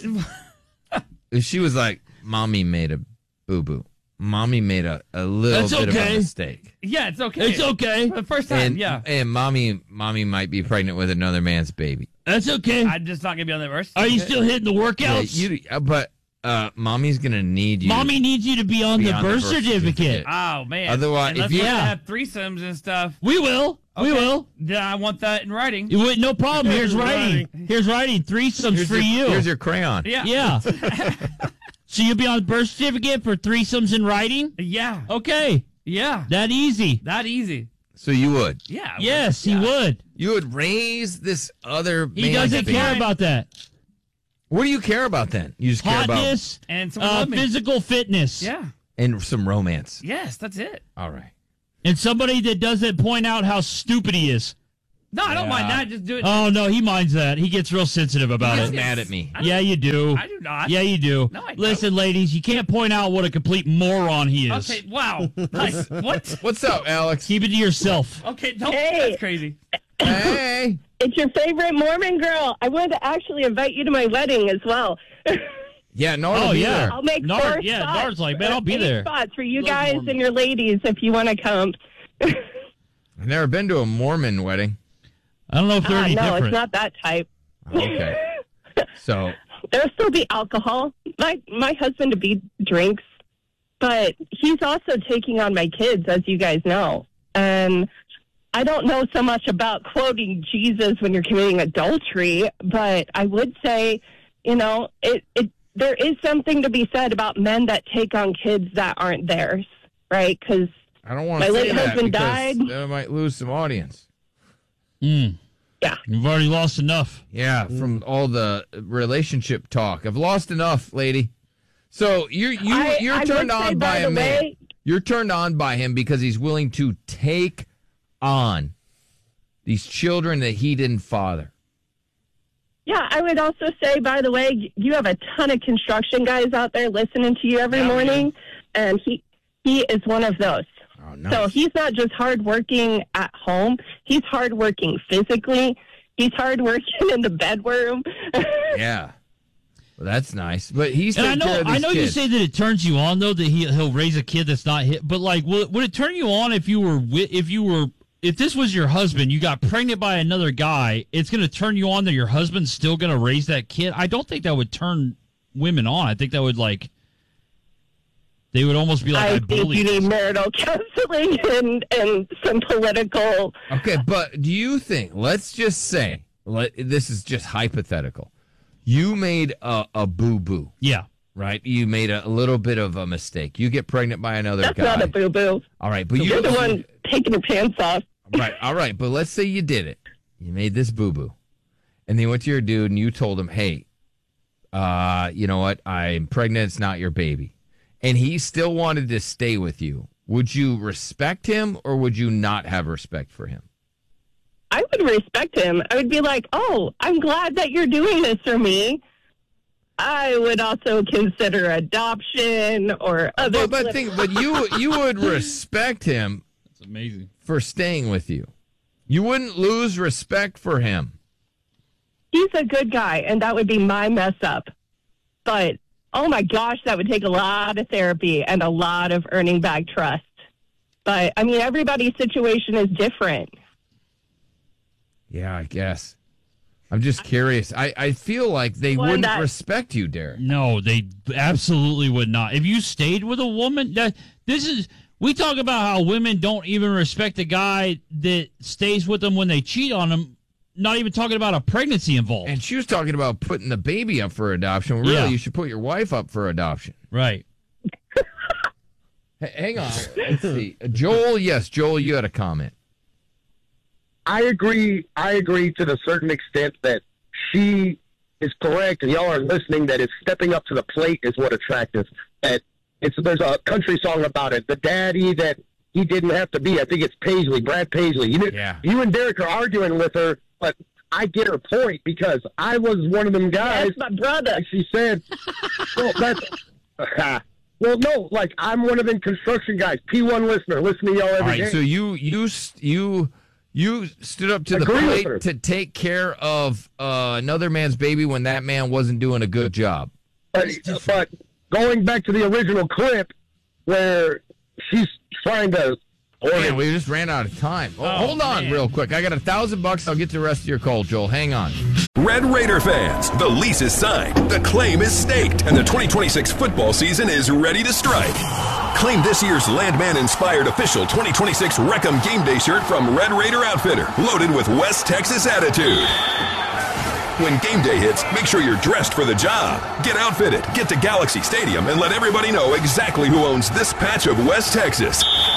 S9: If she was like, mommy made a boo-boo. Mommy made a, a little
S10: That's
S9: bit
S10: okay.
S9: of a mistake.
S11: Yeah, it's okay.
S10: It's okay.
S11: For the first time,
S9: And,
S11: yeah.
S9: and mommy mommy might be pregnant with another man's baby.
S10: That's okay.
S11: I'm just not going to be on that verse.
S10: Are you
S11: Okay.
S10: still hitting the workouts?
S9: Yeah, you, uh, but uh, mommy's going to need you.
S10: Mommy needs you to be on,
S9: Be
S10: the,
S9: on the
S10: birth
S9: birth
S10: certificate.
S9: certificate.
S11: Oh, man.
S9: Otherwise,
S11: Unless
S9: if you-
S11: we're gonna
S10: Yeah.
S11: have threesomes and stuff.
S10: We will. We
S11: Okay.
S10: will.
S11: Then I want that in writing.
S10: You would- No problem. Here's
S11: Here's
S10: writing.
S11: writing.
S10: Here's writing. Threesomes
S9: here's
S10: for
S9: your,
S10: you.
S9: Here's your crayon.
S11: Yeah.
S10: Yeah. So you'll be on the birth certificate for threesomes in writing?
S11: Yeah.
S10: Okay.
S11: Yeah.
S10: That easy.
S11: That easy.
S9: So you would.
S11: Yeah. I would.
S10: Yes,
S11: Yeah.
S10: he would.
S9: You would raise this other
S10: He
S9: man's
S10: doesn't
S9: baby.
S10: care about that.
S9: What do you care about then? You just care
S10: Hotness
S9: about
S11: and some
S10: uh, physical fitness.
S11: Yeah.
S9: and some romance.
S11: Yes, that's it.
S9: All right.
S10: And somebody that doesn't point out how stupid he is.
S11: No, I don't
S10: Yeah.
S11: mind that. Just do it.
S10: Oh, no, he minds that. He gets real sensitive about
S9: He's
S10: it.
S9: mad at me.
S10: Yeah, you do.
S11: I do not.
S10: Yeah, you do.
S11: No, I don't.
S10: Listen, ladies, you can't point out what a complete moron he is.
S11: Okay, wow. Like, what?
S9: What's up, Alex?
S10: Keep it to yourself.
S11: Okay, don't.
S2: Hey.
S11: That's crazy.
S9: Hey.
S2: It's your favorite Mormon girl. I wanted to actually invite you to my wedding as well.
S9: Yeah, Nard
S10: Oh,
S9: will be
S10: yeah.
S9: there.
S2: I'll make
S10: Nard-
S2: four
S10: yeah,
S2: spots.
S10: Nard's like, man, I'll be
S2: Eight
S10: there.
S2: spots for you
S10: Love
S2: guys
S10: Mormon.
S2: and your ladies if you want to come.
S9: I've never been to a Mormon wedding.
S10: I don't know if they're
S2: Ah,
S10: any
S2: no,
S10: different.
S2: it's not that type.
S9: Okay. So,
S2: There'll still be alcohol. My my husband to be drinks, but he's also taking on my kids, as you guys know. And I don't know so much about quoting Jesus when you're committing adultery, but I would say, you know, it, it there is something to be said about men that take on kids that aren't theirs, right? Because
S9: I don't want
S2: my
S9: to
S2: late
S9: say that
S2: husband
S9: because
S2: died.
S9: I might lose some audience.
S10: Mm.
S2: Yeah.
S10: You've already lost enough.
S9: Yeah, from all the relationship talk. I've lost enough, lady. So you're you
S2: I-
S9: you're
S2: I
S9: turned
S2: would say,
S9: on
S2: by
S9: by a
S2: the
S9: man.
S2: way-
S9: You're turned on by him because he's willing to take on these children that he didn't father.
S2: Yeah, I would also say, by the way, you have a ton of construction guys out there listening to you every
S9: Yeah,
S2: morning, and he he is one of those.
S9: Oh, nice.
S2: So he's not just hardworking at home; he's hardworking physically. He's hardworking in the bedroom.
S9: Yeah. Well, that's nice. But he's
S10: And I
S9: taking care
S10: know,
S9: of these
S10: I know
S9: kids.
S10: you say that it turns you on though that he he'll raise a kid that's not hit. But like, would, would it turn you on if you were wi- if you were if this was your husband, you got pregnant by another guy? It's going to turn you on that your husband's still going to raise that kid. I don't think that would turn women on. I think that would like they would almost be like, I,
S2: I think
S10: bully
S2: you
S10: this.
S2: need marital counseling and and some political.
S9: Okay, but do you think, let's just say, let, this is just hypothetical. You made a, a boo-boo.
S10: Yeah.
S9: Right? You made a, a little bit of a mistake. You get pregnant by another
S2: That's
S9: guy.
S2: not a boo boo.
S9: All right, but
S2: You're
S9: you,
S2: the one taking your pants off.
S9: Right, all right, but let's say you did it. You made this boo-boo. And then you went to your dude and you told him, hey, uh, you know what? I'm pregnant. It's not your baby. And he still wanted to stay with you. Would you respect him or would you not have respect for him?
S2: I would respect him. I would be like, oh, I'm glad that you're doing this for me. I would also consider adoption or other.
S9: But, but, think, but you you would respect him.
S10: That's amazing.
S9: For staying with you. You wouldn't lose respect for him.
S2: He's a good guy, and that would be my mess up. But, oh my gosh, that would take a lot of therapy and a lot of earning back trust. But, I mean, everybody's situation is different.
S9: Yeah, I guess. I'm just curious. I, I feel like they
S2: Well,
S9: wouldn't
S2: that-
S9: respect you, Derek.
S10: No, they absolutely would not. If you stayed with a woman, that this is we talk about how women don't even respect a guy that stays with them when they cheat on them. Not even talking about a pregnancy involved.
S9: And she was talking about putting the baby up for adoption. Really,
S10: Yeah.
S9: you should put your wife up for adoption.
S10: Right.
S9: H- hang on. Let's see. Joel, yes, Joel, you had a comment.
S3: I agree. I agree to the certain extent that she is correct, and y'all are listening. That it's stepping up to the plate is what attractive. That it's there's a country song about it. The daddy that he didn't have to be. I think it's Paisley, Brad Paisley. You,
S9: yeah.
S3: you and Derek are arguing with her, but I get her point because I was one of them guys.
S2: That's my brother.
S3: Like she said, well, that's. Well, no, like I'm one of them construction guys. P one listener, listen to y'all every
S9: All right,
S3: day.
S9: so you you st- you you stood up to the
S3: Agree with
S9: plate
S3: her.
S9: to take care of uh, another man's baby when that man wasn't doing a good job.
S3: But, but going back to the original clip where she's trying to.
S9: Man, we just ran out of time. Oh, hold on real quick. I got a thousand bucks. I'll get the rest of your call, Joel. Hang on.
S4: Red Raider fans, the lease is signed, the claim is staked, and the twenty twenty-six football season is ready to strike. Claim this year's Landman-inspired official twenty twenty-six Wreckham Game Day shirt from Red Raider Outfitter, loaded with West Texas attitude. When game day hits, make sure you're dressed for the job. Get outfitted, get to Galaxy Stadium, and let everybody know exactly who owns this patch of West Texas.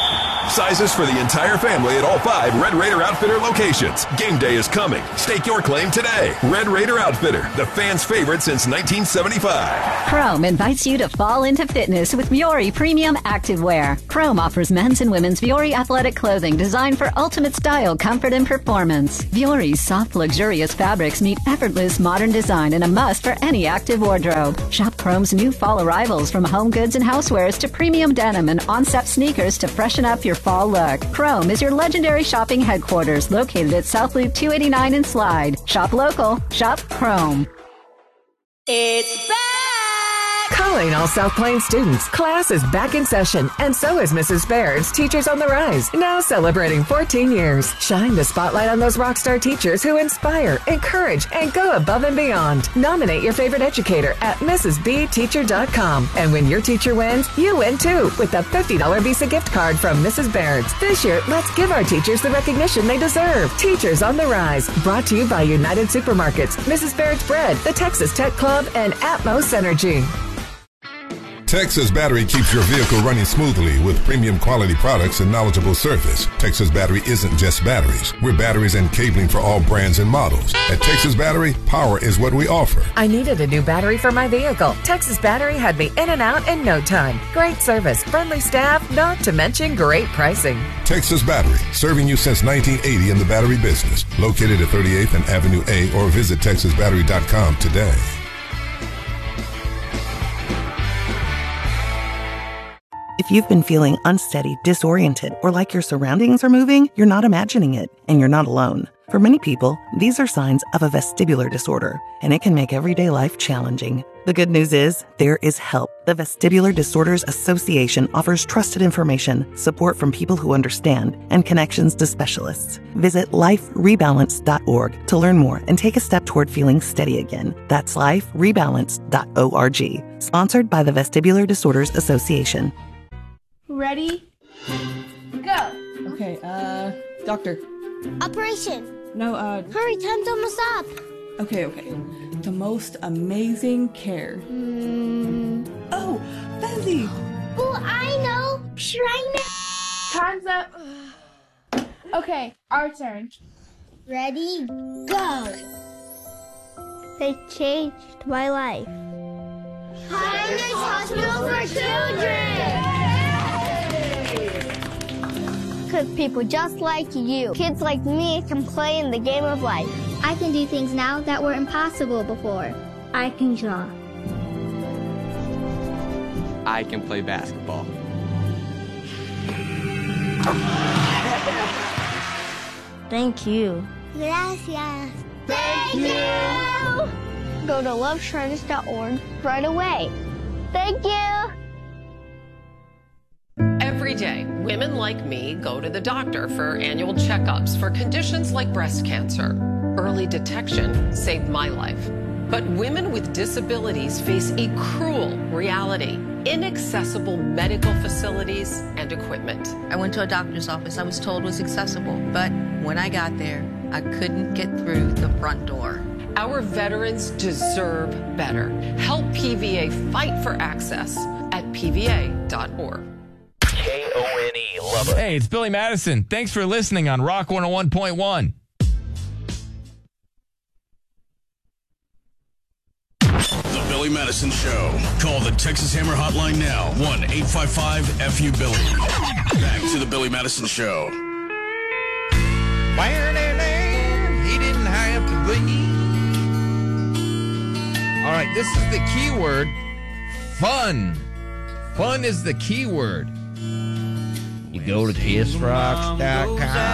S4: Sizes for the entire family at all five Red Raider Outfitter locations. Game day is coming. Stake your claim today. Red Raider Outfitter, the fans' favorite since nineteen seventy-five.
S5: Chrome invites you to fall into fitness with Vuori Premium Activewear. Chrome offers men's and women's Vuori athletic clothing designed for ultimate style, comfort, and performance. Vuori's soft, luxurious fabrics meet effortless modern design and a must for any active wardrobe. Shop Chrome's new fall arrivals from home goods and housewares to premium denim and on-step sneakers to freshen up your fall look. Chrome is your legendary shopping headquarters located at South Loop two eighty-nine in Slide. Shop local. Shop Chrome.
S17: It's back! Calling all South Plains students. Class is back in session, and so is Missus Baird's Teachers on the Rise, now celebrating fourteen years. Shine the spotlight on those rock star teachers who inspire, encourage, and go above and beyond. Nominate your favorite educator at missus b teacher dot com. And when your teacher wins, you win too, with a fifty dollars Visa gift card from Missus Baird's. This year, let's give our teachers the recognition they deserve. Teachers on the Rise, brought to you by United Supermarkets, Missus Baird's Bread, the Texas Tech Club, and Atmos Energy.
S6: Texas Battery keeps your vehicle running smoothly with premium quality products and knowledgeable service. Texas Battery isn't just batteries. We're batteries and cabling for all brands and models. At Texas Battery, power is what we offer.
S17: I needed a new battery for my vehicle. Texas Battery had me in and out in no time. Great service, friendly staff, not to mention great pricing.
S6: Texas Battery, serving you since nineteen eighty in the battery business. Located at thirty-eighth and Avenue A, or visit texas battery dot com today.
S7: If you've been feeling unsteady, disoriented, or like your surroundings are moving, you're not imagining it, and you're not alone. For many people, these are signs of a vestibular disorder, and it can make everyday life challenging. The good news is, there is help. The Vestibular Disorders Association offers trusted information, support from people who understand, and connections to specialists. Visit life rebalance dot org to learn more and take a step toward feeling steady again. That's life rebalance dot org. Sponsored by the Vestibular Disorders Association.
S13: Ready? Go!
S14: Okay, uh, doctor.
S13: Operation!
S14: No, uh...
S13: Hurry, time's almost up!
S14: Okay, okay. The most amazing care.
S13: Mm.
S14: Oh, Fezzy!
S13: Oh, I know! Shrine! Time's up. Okay, our turn. Ready? Go! They changed my life. Highness Hospital for Children! Because people just like you, kids like me, can play in the game of life. I can do things now that were impossible before. I can draw.
S15: I can play basketball.
S13: Thank you. Gracias. Thank you. Go to love shriners dot org right away. Thank you.
S25: Every day, women like me go to the doctor for annual checkups for conditions like breast cancer. Early detection saved my life. But women with disabilities face a cruel reality: inaccessible medical facilities and equipment.
S24: I went to a doctor's office I was told was accessible, but when I got there, I couldn't get through the front door.
S25: Our veterans deserve better. Help P V A fight for access at P V A dot org.
S16: K O N E, love it.
S9: Hey, it's Billy Madison. Thanks for listening on Rock one oh one point one.
S8: The Billy Madison Show. Call the Texas Hammer Hotline now. one eight five five F U Billy. Back to the Billy Madison Show.
S9: He didn't have to bleed. All right, this is the key word. Fun. Fun is the key word. You go to kiss rocks dot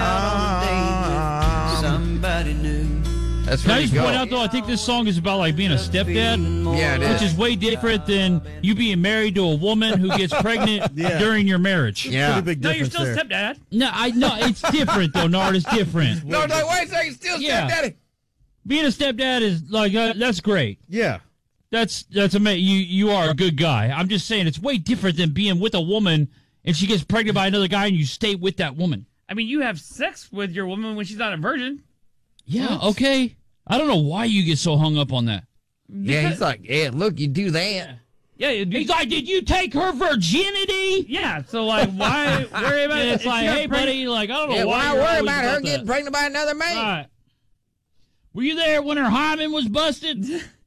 S9: com.
S10: Somebody new.
S9: That's
S10: Can
S9: where
S10: I
S9: you
S10: just
S9: go.
S10: point out, though, I think this song is about like being a stepdad.
S9: Yeah, it
S10: Which
S9: is.
S10: is way different than you being married to a woman who gets pregnant
S9: Yeah.
S10: during your marriage.
S9: Yeah. Pretty big
S10: no, you're
S9: difference
S10: still
S9: there.
S10: stepdad. No, I no, it's different though. Nard, it's different.
S9: No, no, wait a second. Still
S10: Yeah.
S9: stepdaddy.
S10: Being a stepdad is like uh, that's great.
S28: Yeah.
S10: That's that's amazing. You you are a good guy. I'm just saying it's way different than being with a woman and she gets pregnant by another guy and you stay with that woman.
S11: I mean, you have sex with your woman when she's not a virgin.
S10: Yeah, okay. I don't know why you get so hung up on that.
S9: Yeah, he's like, yeah, look, you do that.
S11: Yeah, it'd be,
S10: He's like, did you take her virginity?
S11: yeah. So like, why worry about
S10: And
S11: it?
S10: it's like, hey, buddy, like, I don't know
S9: Yeah,
S10: why
S9: why
S10: you're
S9: worry
S10: always
S9: about her
S10: that.
S9: getting pregnant by another man?
S10: Right. Were you there when her hymen was busted?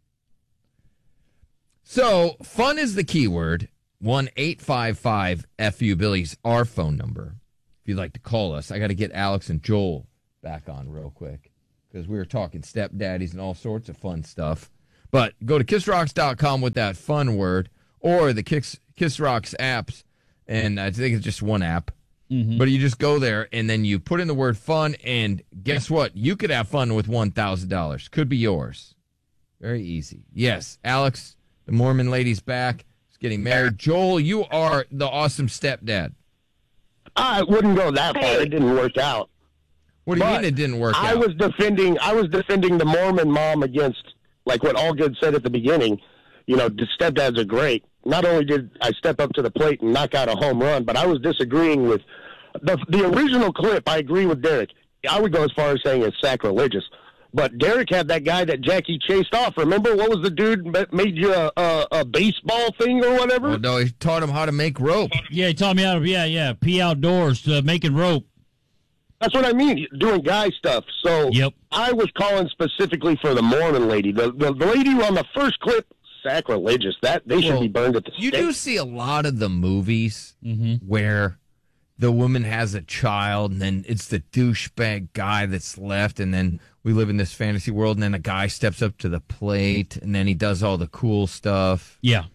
S9: So, fun is the key word. one eight five five F U Billy's our phone number. If you'd like to call us. I got to get Alex and Joel back on real quick because we were talking stepdaddies and all sorts of fun stuff. But go to kiss rocks dot com with that fun word or the Kiss, Kiss Rocks apps. And I think it's just one app.
S10: Mm-hmm.
S9: But you just go there and then you put in the word fun. And guess what? You could have fun with one thousand dollars. Could be yours. Very easy. Yes, Alex, the Mormon lady's back. He's getting married. Joel, you are the awesome stepdad.
S3: I wouldn't go that far. It didn't work out.
S9: What do you
S3: But
S9: mean it didn't work
S3: I
S9: out?
S3: was defending. I was defending the Mormon mom against, like what Allgood said at the beginning. You know, the stepdads are great. Not only did I step up to the plate and knock out a home run, but I was disagreeing with the the original clip. I agree with Derek. I would go as far as saying it's sacrilegious. But Derek had that guy that Jackie chased off. Remember, what was the dude that made you a, a, a baseball thing or whatever?
S9: Well, no, he taught him how to make rope.
S10: Yeah, he taught me how to, yeah, yeah, pee outdoors, uh, making rope.
S3: That's what I mean, doing guy stuff. So
S10: yep.
S3: I was calling specifically for the Mormon lady. The, the, the lady on the first clip, sacrilegious. That They should
S9: Well,
S3: be burned at the
S9: You
S3: stake.
S9: do see a lot of the movies
S10: Mm-hmm.
S9: where the woman has a child, and then it's the douchebag guy that's left, and then we live in this fantasy world, and then a guy steps up to the plate, and then he does all the cool stuff.
S10: Yeah.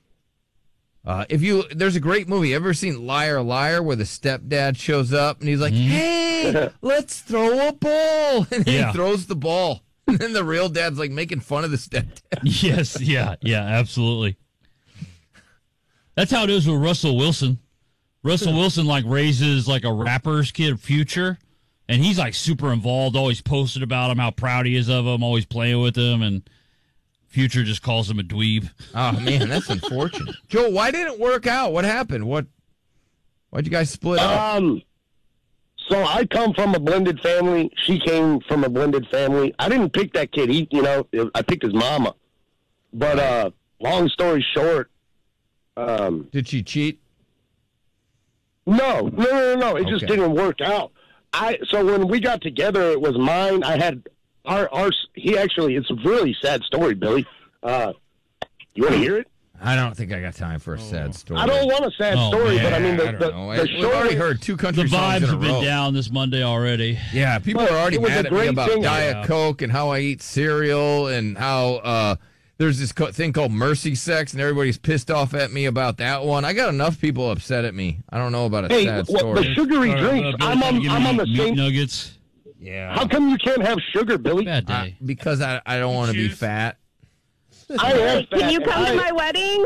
S9: Uh, if you, there's a great movie. Ever seen Liar Liar, where the stepdad shows up and he's like,
S10: Mm-hmm.
S9: "Hey, let's throw a ball," and then
S10: Yeah.
S9: he throws the ball, and then the real dad's like making fun of the stepdad.
S10: Yes, yeah, yeah, absolutely. That's how it is with Russell Wilson. Russell Wilson like raises like a rapper's kid, Future, and he's like super involved, always posted about him, how proud he is of him, always playing with him, and Future just calls him a dweeb.
S9: Oh man, that's unfortunate. Joel, why didn't it work out? What happened? What? Why'd you guys split up?
S3: Um, so I come from a blended family. She came from a blended family. I didn't pick that kid. He, you know, I picked his mama. But uh, long story short, um,
S9: did she cheat?
S3: No, no, no, no, no. It just
S9: Okay.
S3: didn't work out. I so when we got together, it was mine. I had our our. He actually, it's a really sad story, Billy. Uh, you want to hear it?
S9: I don't think I got time for a sad story.
S3: I don't want a sad
S10: Oh,
S3: story, but I
S9: man,
S3: mean the
S9: I don't
S3: the,
S9: know.
S3: the
S9: We've already
S3: short-
S9: heard two
S10: The
S9: country songs
S10: vibes
S9: in a
S10: have been
S9: row.
S10: down this Monday already.
S9: Yeah, people
S3: But
S9: are already
S3: it was
S9: mad
S3: a
S9: at me
S3: great
S9: about
S3: thing.
S9: Diet
S10: Yeah.
S9: Coke and how I eat cereal and how uh, there's this co- thing called mercy sex, and everybody's pissed off at me about that one. I got enough people upset at me. I don't know about a
S3: Hey,
S9: sad
S3: well,
S9: story.
S3: the sugary
S10: Or, uh,
S3: drinks.
S10: Billy
S3: I'm
S10: trying to
S3: on.
S10: give
S3: I'm
S10: me
S3: on the
S10: meat
S3: same.
S10: nuggets.
S9: yeah,
S3: How come you can't have sugar, Billy?
S10: Bad day.
S9: I- because I, I don't want to be fat.
S3: I am fat.
S2: Can you
S3: and
S2: come to
S3: I-
S2: my wedding?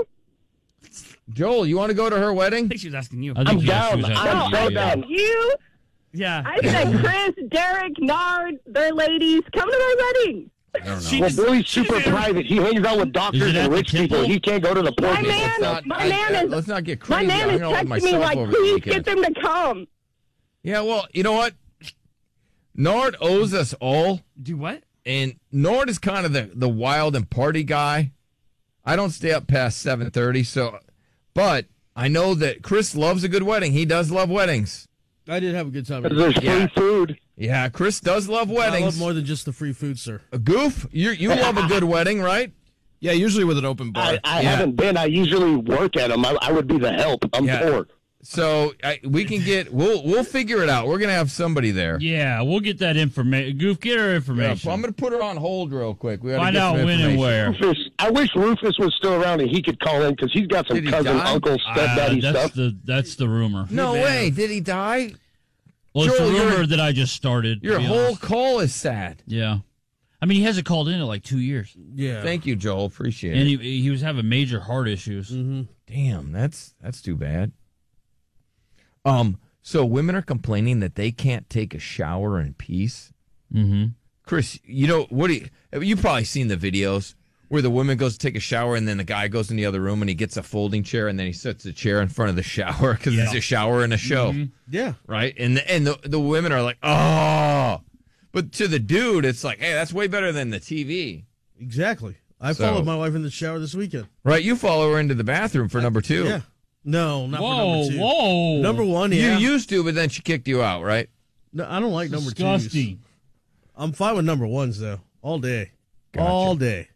S9: Joel, you want to go to her
S11: I
S9: wedding?
S11: think she was asking you.
S10: I think
S3: I'm
S10: she was- she
S3: down.
S10: was asking
S3: I'm
S10: you,
S3: so
S10: yeah.
S3: down.
S2: You?
S11: Yeah.
S2: I said Chris, Derek, Nard, their ladies, come to my wedding.
S9: I don't know.
S11: She
S3: Well,
S11: just-
S3: Billy's super
S11: she's-
S3: private. He hangs out with
S10: Is
S3: doctors
S10: it at
S3: and
S10: the
S3: rich people.
S10: temple?
S3: He can't go to the poor
S2: My
S3: people.
S2: man,
S9: Not-
S2: my
S9: I-
S2: man
S9: I-
S2: is.
S9: let's not get
S2: My
S9: crazy. I
S2: man is
S9: hung out with
S2: texting me
S9: myself
S2: like,
S9: over the
S2: please
S9: weekend.
S2: get them to come.
S9: Yeah, well, you know what? Nord owes us all.
S11: Do what?
S9: And Nord is kind of the, the wild and party guy. I don't stay up past seven thirty, so but I know that Chris loves a good wedding. He does love weddings.
S18: I did have a good time.
S3: There's free
S9: Yeah.
S3: food.
S9: Yeah, Chris does love
S18: I
S9: weddings.
S18: love more than just the free food, sir.
S9: A goof, you you love a good wedding, right?
S18: Yeah, usually with an open bar.
S3: I, I
S9: Yeah.
S3: haven't been. I usually work at them. I, I would be the help. I'm
S9: Yeah.
S3: poor.
S9: So I, we can get we'll we'll figure it out. We're gonna have somebody there.
S10: Yeah, we'll get that information. Goof, get our
S9: Yeah,
S10: information.
S9: so I'm gonna put her on hold real quick. We gotta
S10: Find
S9: get
S10: out
S9: some
S10: when and
S9: information.
S10: where.
S3: Rufus, I wish Rufus was still around and he could call in because he's got some
S9: Did he
S3: cousin,
S9: die?
S3: uncle,
S10: Uh,
S3: stepdaddy
S10: that's
S3: stuff.
S10: the that's the rumor.
S9: No way. Did he die?
S10: Well, it's
S9: Joel,
S10: the
S9: your-
S10: rumor that I just started. to
S9: Your
S10: be
S9: whole
S10: honest.
S9: call is sad.
S10: Yeah. I mean, he hasn't called in in like two years.
S18: Yeah.
S9: Thank you, Joel. Appreciate
S10: And
S9: it.
S10: he, he was having major heart issues.
S18: Mm-hmm.
S9: Damn, that's that's too bad. Um, so women are complaining that they can't take a shower in peace.
S10: Mm-hmm.
S9: Chris, you know what? Do you, you've probably seen the videos where the woman goes to take a shower and then the guy goes in the other room and he gets a folding chair and then he sets the chair in front of the shower because
S10: Yeah.
S9: it's a shower in a show,
S18: Yeah.
S9: right? And the, and the the women are like, oh, but to the dude, it's like, hey, that's way better than the T V.
S18: Exactly. I
S9: So-
S18: followed my wife in the shower this weekend.
S9: Right, you follow her into the bathroom for number two.
S18: Yeah. No, not
S10: Whoa,
S18: for number two.
S10: whoa.
S18: Number one, yeah.
S9: You used to, but then she kicked you out, right?
S18: No, I don't like number twos.
S10: Disgusting.
S18: I'm fine with number ones, though. All day.
S9: Gotcha.
S18: All day.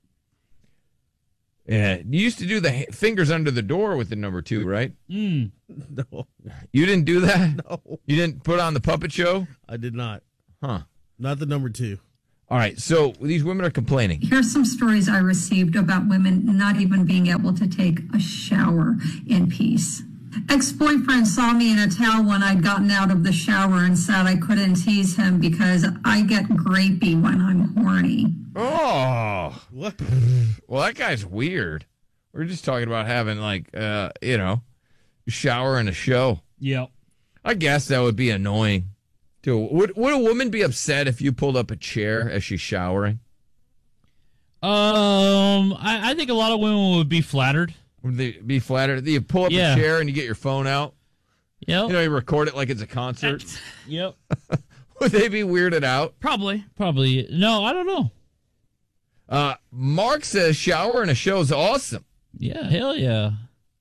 S9: Yeah, you used to do the ha- fingers under the door with the number two, right?
S10: Mm.
S18: No.
S9: You didn't do that?
S18: No.
S9: You didn't put on the puppet show?
S18: I did not.
S9: Huh.
S18: Not the number two.
S9: All right, so these women are complaining.
S19: Here's some stories I received about women not even being able to take a shower in peace. Ex-boyfriend saw me in a towel when I'd gotten out of the shower and said I couldn't tease him because I get grapey when I'm horny.
S9: Oh.
S18: What?
S9: Well, that guy's weird. We're just talking about having, like, uh, you know, a shower and a show.
S10: Yep.
S9: I guess that would be annoying. Too. Would, would a woman be upset if you pulled up a chair as she's showering?
S10: Um, I, I think a lot of women would be flattered.
S9: Would they be flattered? You pull up
S10: Yeah.
S9: a chair and you get your phone out?
S10: Yep.
S9: You know, you record it like it's a concert?
S10: Yep.
S9: Would they be weirded out?
S11: Probably.
S10: Probably. No, I don't know.
S9: Uh, Mark says shower and a show is awesome.
S10: Yeah, hell yeah.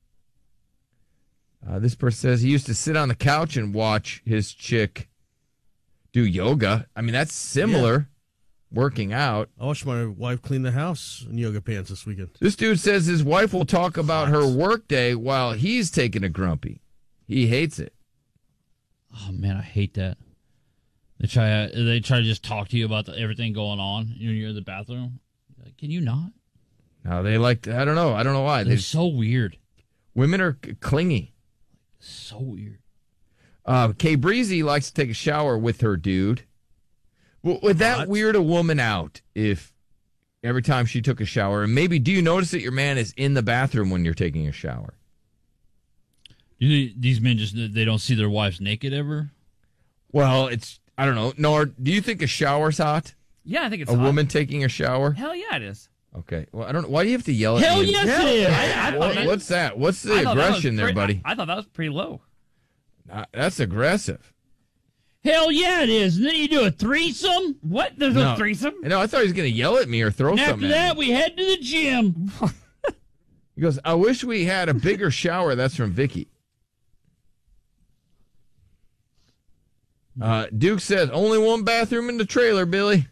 S9: Uh, this person says he used to sit on the couch and watch his chick do yoga. I mean, that's similar. Working out.
S18: I watched my wife clean the house in yoga pants this weekend.
S9: This dude says his wife will talk about her work day while he's taking a grumpy. He hates it.
S10: Oh man, I hate that. They try. They try to just talk to you about the, everything going on when you're in the bathroom. Like, can you not?
S9: No, they like. I don't know. I don't know why.
S10: They're
S9: They,
S10: so weird.
S9: women are c- clingy.
S10: So weird.
S9: Uh, Kay Breezy likes to take a shower with her dude. W- would that
S18: What?
S9: weird a woman out if every time she took a shower? And maybe do you notice that your man is in the bathroom when you're taking a shower?
S10: Do these men just they don't see their wives naked ever?
S9: Well, it's I don't know. Nor do you think a shower's hot?
S11: Yeah, I think it's
S9: a
S11: hot.
S9: woman taking a shower?
S11: Hell yeah, it is.
S9: Okay. Well, I don't know. Why do you have to yell at
S10: Hell
S9: me?
S10: yes, it is.
S11: I, I thought
S9: What-
S11: that-
S9: what's that? What's the
S11: I thought that was
S9: aggression there,
S11: pretty-
S9: buddy?
S11: I, I thought that was pretty low.
S9: Uh, that's aggressive.
S10: Hell yeah, it is. And then you do a threesome.
S11: What? There's
S9: No.
S11: no threesome?
S9: No, I thought he was going to yell at me or throw
S10: And after
S9: something
S10: that,
S9: at me.
S10: we head to the gym.
S9: He goes, I wish we had a bigger shower. That's from Vicky. Uh, Duke says, only one bathroom in the trailer, Billy.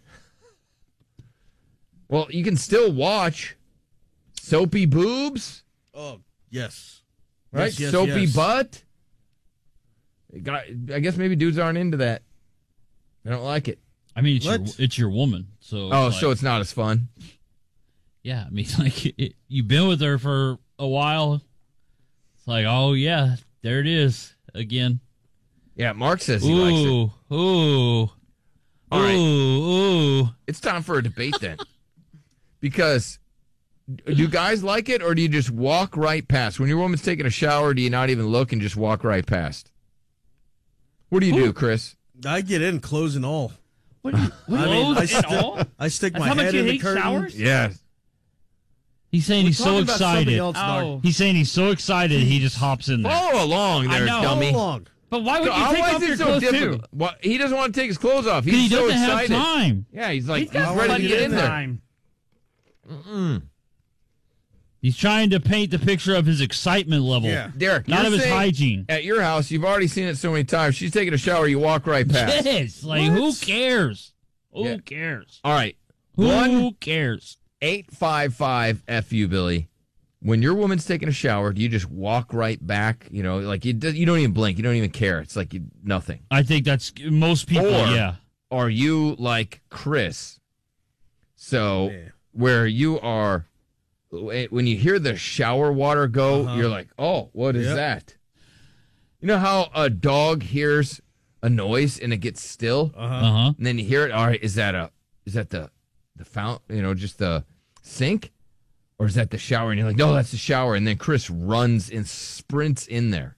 S9: Well, you can still watch soapy boobs,
S18: Oh, yes.
S9: right?
S18: Yes, yes,
S9: soapy
S18: yes.
S9: butt. It got- I guess maybe dudes aren't into that. They don't like it.
S10: I mean, it's your,
S18: What?
S10: it's your woman, so
S9: Oh,
S10: it's
S9: so
S10: like-
S9: it's not as fun.
S10: yeah. I mean, like it, you've been with her for a while. It's like, oh yeah, there it is again.
S9: Yeah, Mark says he likes it.
S10: Ooh, ooh,
S9: All right.
S10: ooh, ooh.
S9: It's time for a debate then. Because do guys like it or do you just walk right past? When your woman's taking a shower, do you not even look and just walk right past? What do you do, Chris?
S18: I get in, clothes and all.
S11: What do you, what
S18: I
S11: do you
S18: mean, I,
S11: and
S18: st-
S11: all?
S18: I stick
S11: That's
S18: my
S11: how much
S18: head
S11: you
S18: in the
S11: hate
S18: curtain.
S11: showers?
S9: Yeah.
S10: He's saying
S18: We're
S10: he's so
S18: talking about something
S10: excited.
S18: else, Narc.
S11: Oh.
S10: He's saying he's so excited he just hops in there.
S9: Follow along there,
S11: I know.
S9: dummy.
S18: How long?
S11: But why would you
S9: Why
S11: take
S9: is
S11: off
S9: it
S11: your
S9: so
S11: clothes
S9: difficult?
S11: too?
S9: Well, he doesn't want to take his clothes off.
S10: Because
S9: He's
S10: he
S9: so
S10: doesn't
S9: excited.
S10: have time.
S9: Yeah, he's like
S11: He's got
S9: he's ready to
S11: plenty
S9: get
S11: of
S9: in there.
S11: time.
S9: Mm-mm.
S10: He's trying to paint the picture of his excitement level.
S18: Yeah.
S9: Derek,
S10: Not
S9: you're
S10: of his
S9: saying
S10: hygiene.
S9: At your house, you've already seen it so many times. She's taking a shower, you walk right past.
S10: Yes, like
S9: What?
S10: who cares? Who
S9: Yeah.
S10: cares?
S9: All right.
S10: Who
S9: One
S10: cares?
S9: eight five five F U, Billy. When your woman's taking a shower, do you just walk right back? You know, like you, do- you don't even blink. You don't even care. It's like you, nothing.
S10: I think that's most people.
S9: Or
S10: yeah,
S9: are you like Chris? So
S18: Yeah.
S9: where you are, when you hear the shower water go,
S18: Uh-huh.
S9: you're like, oh, what is
S18: Yep.
S9: that? You know how a dog hears a noise and it gets still,
S18: Uh-huh.
S10: uh huh.
S9: and then you hear it. All right, is that a is that the the fount? You know, just the sink, or is that the shower? And you're like, no, that's the shower. And then Chris runs and sprints in there.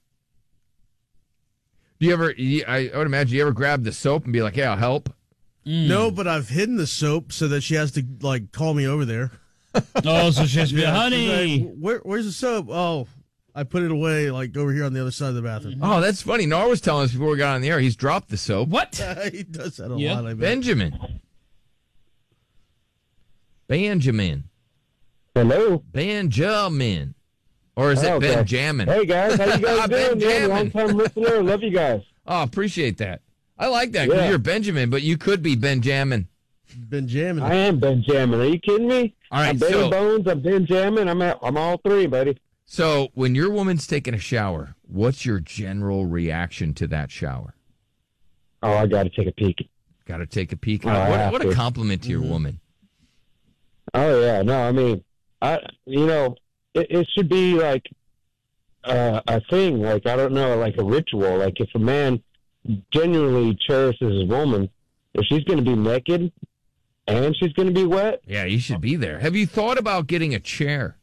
S9: Do you ever? You, I, I would imagine you ever grab the soap and be like, "Yeah, I'll help."
S18: No, but I've hidden the soap so that she has to like call me over there.
S10: Oh, so she has to be,
S18: Yeah, she's
S10: honey.
S18: like, Where, where's the soap? Oh, I put it away like over here on the other side of the bathroom.
S9: Oh, that's funny. Nar was telling us before we got on the air, he's dropped the soap.
S11: What?
S18: he does that a
S10: Yeah.
S18: lot. I bet.
S9: Benjamin. Benjamin.
S12: Hello.
S9: Benjamin. Or is it
S12: okay.
S9: Benjamin?
S12: Hey, guys. How you guys doing, man? Long-time listener. Love you guys.
S9: Oh, appreciate that. I like that because
S12: Yeah.
S9: you're Benjamin, but you could be Benjamin.
S18: Benjamin.
S12: I am Benjamin. Are you kidding me?
S9: All right,
S12: I'm Benny
S9: so-
S12: Bones. I'm Benjamin. I'm at, I'm all three, buddy.
S9: So when your woman's taking a shower, what's your general reaction to that shower?
S12: Oh, I got to take a peek.
S9: Got to take a peek.
S12: Oh, I
S9: what
S12: have
S9: what a
S12: to.
S9: compliment to your
S12: Mhm.
S9: woman.
S12: Oh yeah, no, I mean, I you know, it, it should be like uh, a thing. Like I don't know, like a ritual. Like if a man genuinely cherishes his woman, if she's going to be naked and she's going to be wet,
S9: Yeah, you should be there. Have you thought about getting a chair?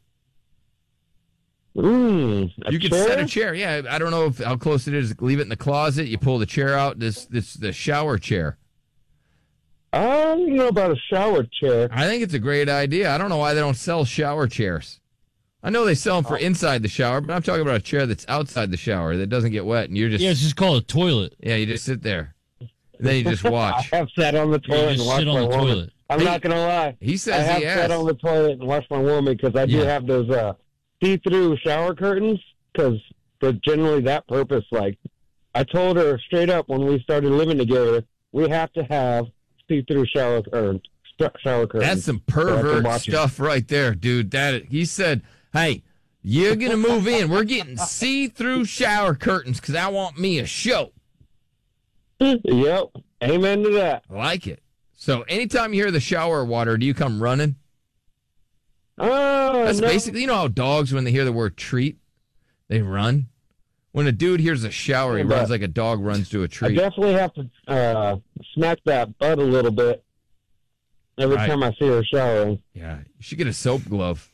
S12: mm, a
S9: You could
S12: chair?
S9: set a chair. Yeah, I don't know if how close it is. Leave it in the closet. You pull the chair out. This this the shower chair.
S12: I don't know about a shower chair.
S9: I think it's a great idea. I don't know why they don't sell shower chairs. I know they sell them for inside the shower, but I'm talking about a chair that's outside the shower that doesn't get wet, and you're just
S10: Yeah, it's just called a toilet.
S9: yeah, you just sit there, and then you just watch.
S12: I have sat on the
S10: You
S12: toilet
S10: just
S12: and watched
S10: sit on
S12: my
S10: the
S12: woman.
S10: toilet.
S12: I'm
S9: He-
S12: not going to lie.
S9: He
S12: I
S9: says
S12: have
S9: he
S12: sat
S9: has.
S12: on the toilet and watched my woman because I do
S9: Yeah.
S12: have those uh, see-through shower curtains because for generally that purpose. Like I told her straight up when we started living together, we have to have see-through shower curtains. Shower curtains.
S9: That's some
S12: so I can
S9: pervert
S12: watch it.
S9: stuff right there, dude. That he said, "Hey, you're gonna move in. We're getting see-through shower curtains because I want me a show."
S12: Yep. Amen to that.
S9: I like it. So anytime you hear the shower water, do you come running?
S12: Oh,
S9: That's
S12: no.
S9: basically, you know how dogs, when they hear the word treat, they run? When a dude hears a shower, he
S12: Yeah, but
S9: runs like a dog runs to a
S12: I
S9: treat.
S12: definitely have to uh, smack that butt a little bit every
S9: Right.
S12: time I see her showering.
S9: Yeah, you should get a soap glove.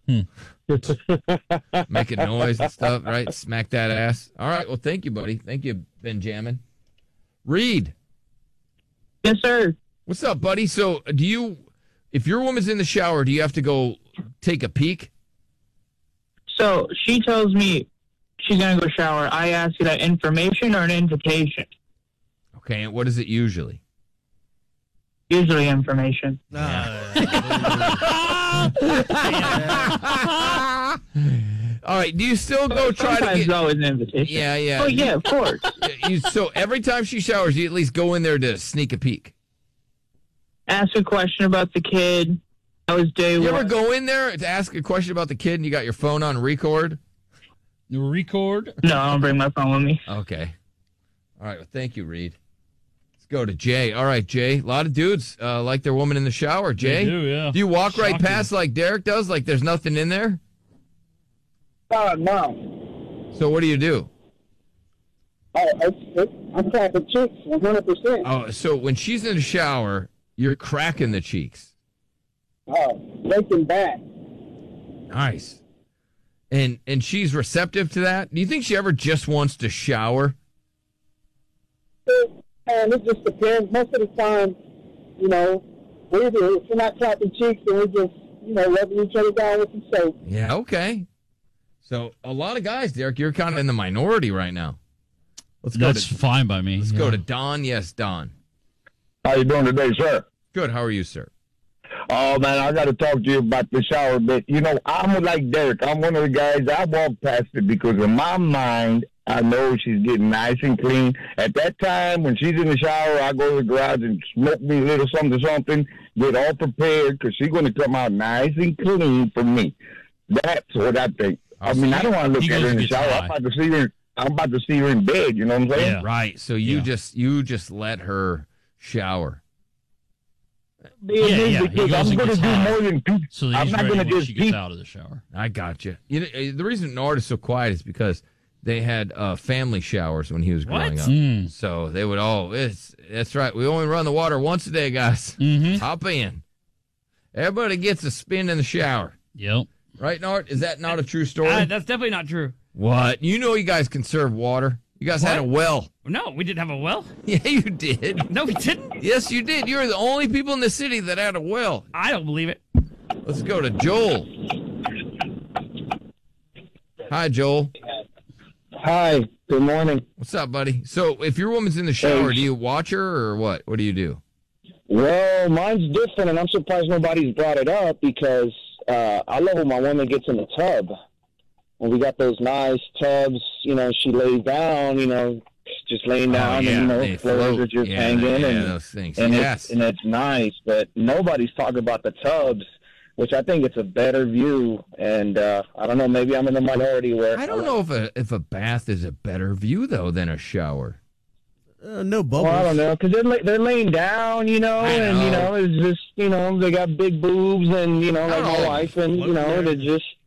S9: Make a noise and stuff, right? Smack that ass. All right, well, thank you, buddy. Thank you, Benjamin. Reed.
S20: Yes, sir.
S9: What's up, buddy? So, do you, if your woman's in the shower, do you have to go take a peek?
S20: So she tells me she's going to go shower. I ask you that information or an invitation?
S9: Okay, and what is it usually?
S20: Usually information.
S9: All right, do you still go try to
S20: Sometimes
S9: get...
S20: always an invitation.
S9: Yeah, yeah.
S20: Oh, yeah, of course.
S9: You, so every time she showers, you at least go in there to sneak a peek.
S20: Ask a question about the kid. That was day
S9: You
S20: one.
S9: ever go in there to ask a question about the kid and you got your phone on record?
S10: Record?
S20: No, I don't bring my phone with me.
S9: Okay. All right, well, thank you, Reed. Let's go to Jay. All right, Jay. A lot of dudes uh, like their woman in the shower. Jay?
S10: do, yeah.
S9: Do you walk right
S10: Shocking.
S9: past like Derek does, like there's nothing in there?
S12: Uh, no.
S9: So what do you do?
S12: Oh, it's, it's, I'm cracking cheeks, one hundred percent.
S9: Oh, so when she's in the shower, you're cracking the cheeks.
S12: Oh, breaking back.
S9: Nice. And and she's receptive to that? Do you think she ever just wants to shower?
S12: And it just depends. Most of the time, you know, we do. If we're not clapping cheeks, then we just, you know, rubbing each other down with some soap.
S9: Yeah, okay. So a lot of guys, Derek, you're kind of in the minority right now. Let's go
S10: That's
S9: to
S10: fine by me.
S9: Let's
S10: yeah.
S9: go to Don. Yes, Don.
S3: How you doing today, sir?
S9: Good. How are you, sir?
S3: Oh, man, I got to talk to you about the shower bit. You know, I'm like Derek. I'm one of the guys, I walk past it because in my mind, I know she's getting nice and clean. At that time, when she's in the shower, I go to the garage and smoke me a little something, something, get all prepared because she's going to come out nice and clean for me. That's what I think. I mean, I don't want to look
S9: He
S3: at her
S9: goes
S3: in the
S9: and gets
S3: shower.
S9: high.
S3: I'm about to see her. I'm about to see her in bed. You know what I'm saying?
S9: Yeah. Right. So you
S3: Yeah.
S9: just you just let her shower.
S10: Yeah, yeah. He
S3: Because
S10: goes
S3: I'm
S10: and
S3: going to
S10: gets
S3: do
S10: high.
S3: more than peek.
S10: So that
S3: I'm
S10: he's
S3: not
S10: ready
S3: going to
S10: when
S3: just
S10: she gets
S3: peek.
S10: out of the shower.
S9: I got you. You know, uh, the reason Nard is so quiet is because they had uh, family showers when he was growing
S10: What?
S9: up.
S10: Mm.
S9: So they would all. It's that's right. We only run the water once a day, guys.
S10: Mm-hmm.
S9: Hop in. Everybody gets a spin in the shower.
S10: Yep.
S9: Right, Nard? Is that not a true story?
S11: Uh, that's definitely not true.
S9: What? You know you guys conserve water. You guys had a
S11: What?
S9: well.
S11: No, we didn't have a well.
S9: Yeah, you did.
S11: No, we didn't.
S9: Yes, you did. You're the only people in the city that had a well.
S11: I don't believe it.
S9: Let's go to Joel. Hi, Joel.
S12: Hi. Good morning.
S9: What's up, buddy? So, if your woman's in the shower, do you watch her or what? What do you do?
S12: Well, mine's different, and I'm surprised nobody's brought it up because
S1: uh, I love when my woman gets in the tub. When we got those nice tubs, you know, she lays down, you know, just laying down,
S9: oh, yeah.
S1: and, you know,
S9: They
S1: floors
S9: float.
S1: are just
S9: yeah,
S1: hanging.
S9: yeah,
S1: and
S9: those things.
S1: and,
S9: yes.
S1: it's, and it's nice, but nobody's talking about the tubs, which I think it's a better view. And uh, I don't know, maybe I'm in the minority where
S9: I don't know if a if a bath is a better view though than a shower.
S18: Uh, no bubbles.
S1: Well, I don't know, because they're la- they're laying down, you know,
S9: I
S1: and
S9: know.
S1: you know, it's just, you know, they got big boobs, and you know, like my
S9: Oh,
S1: wife, and you know,
S18: there.
S1: they just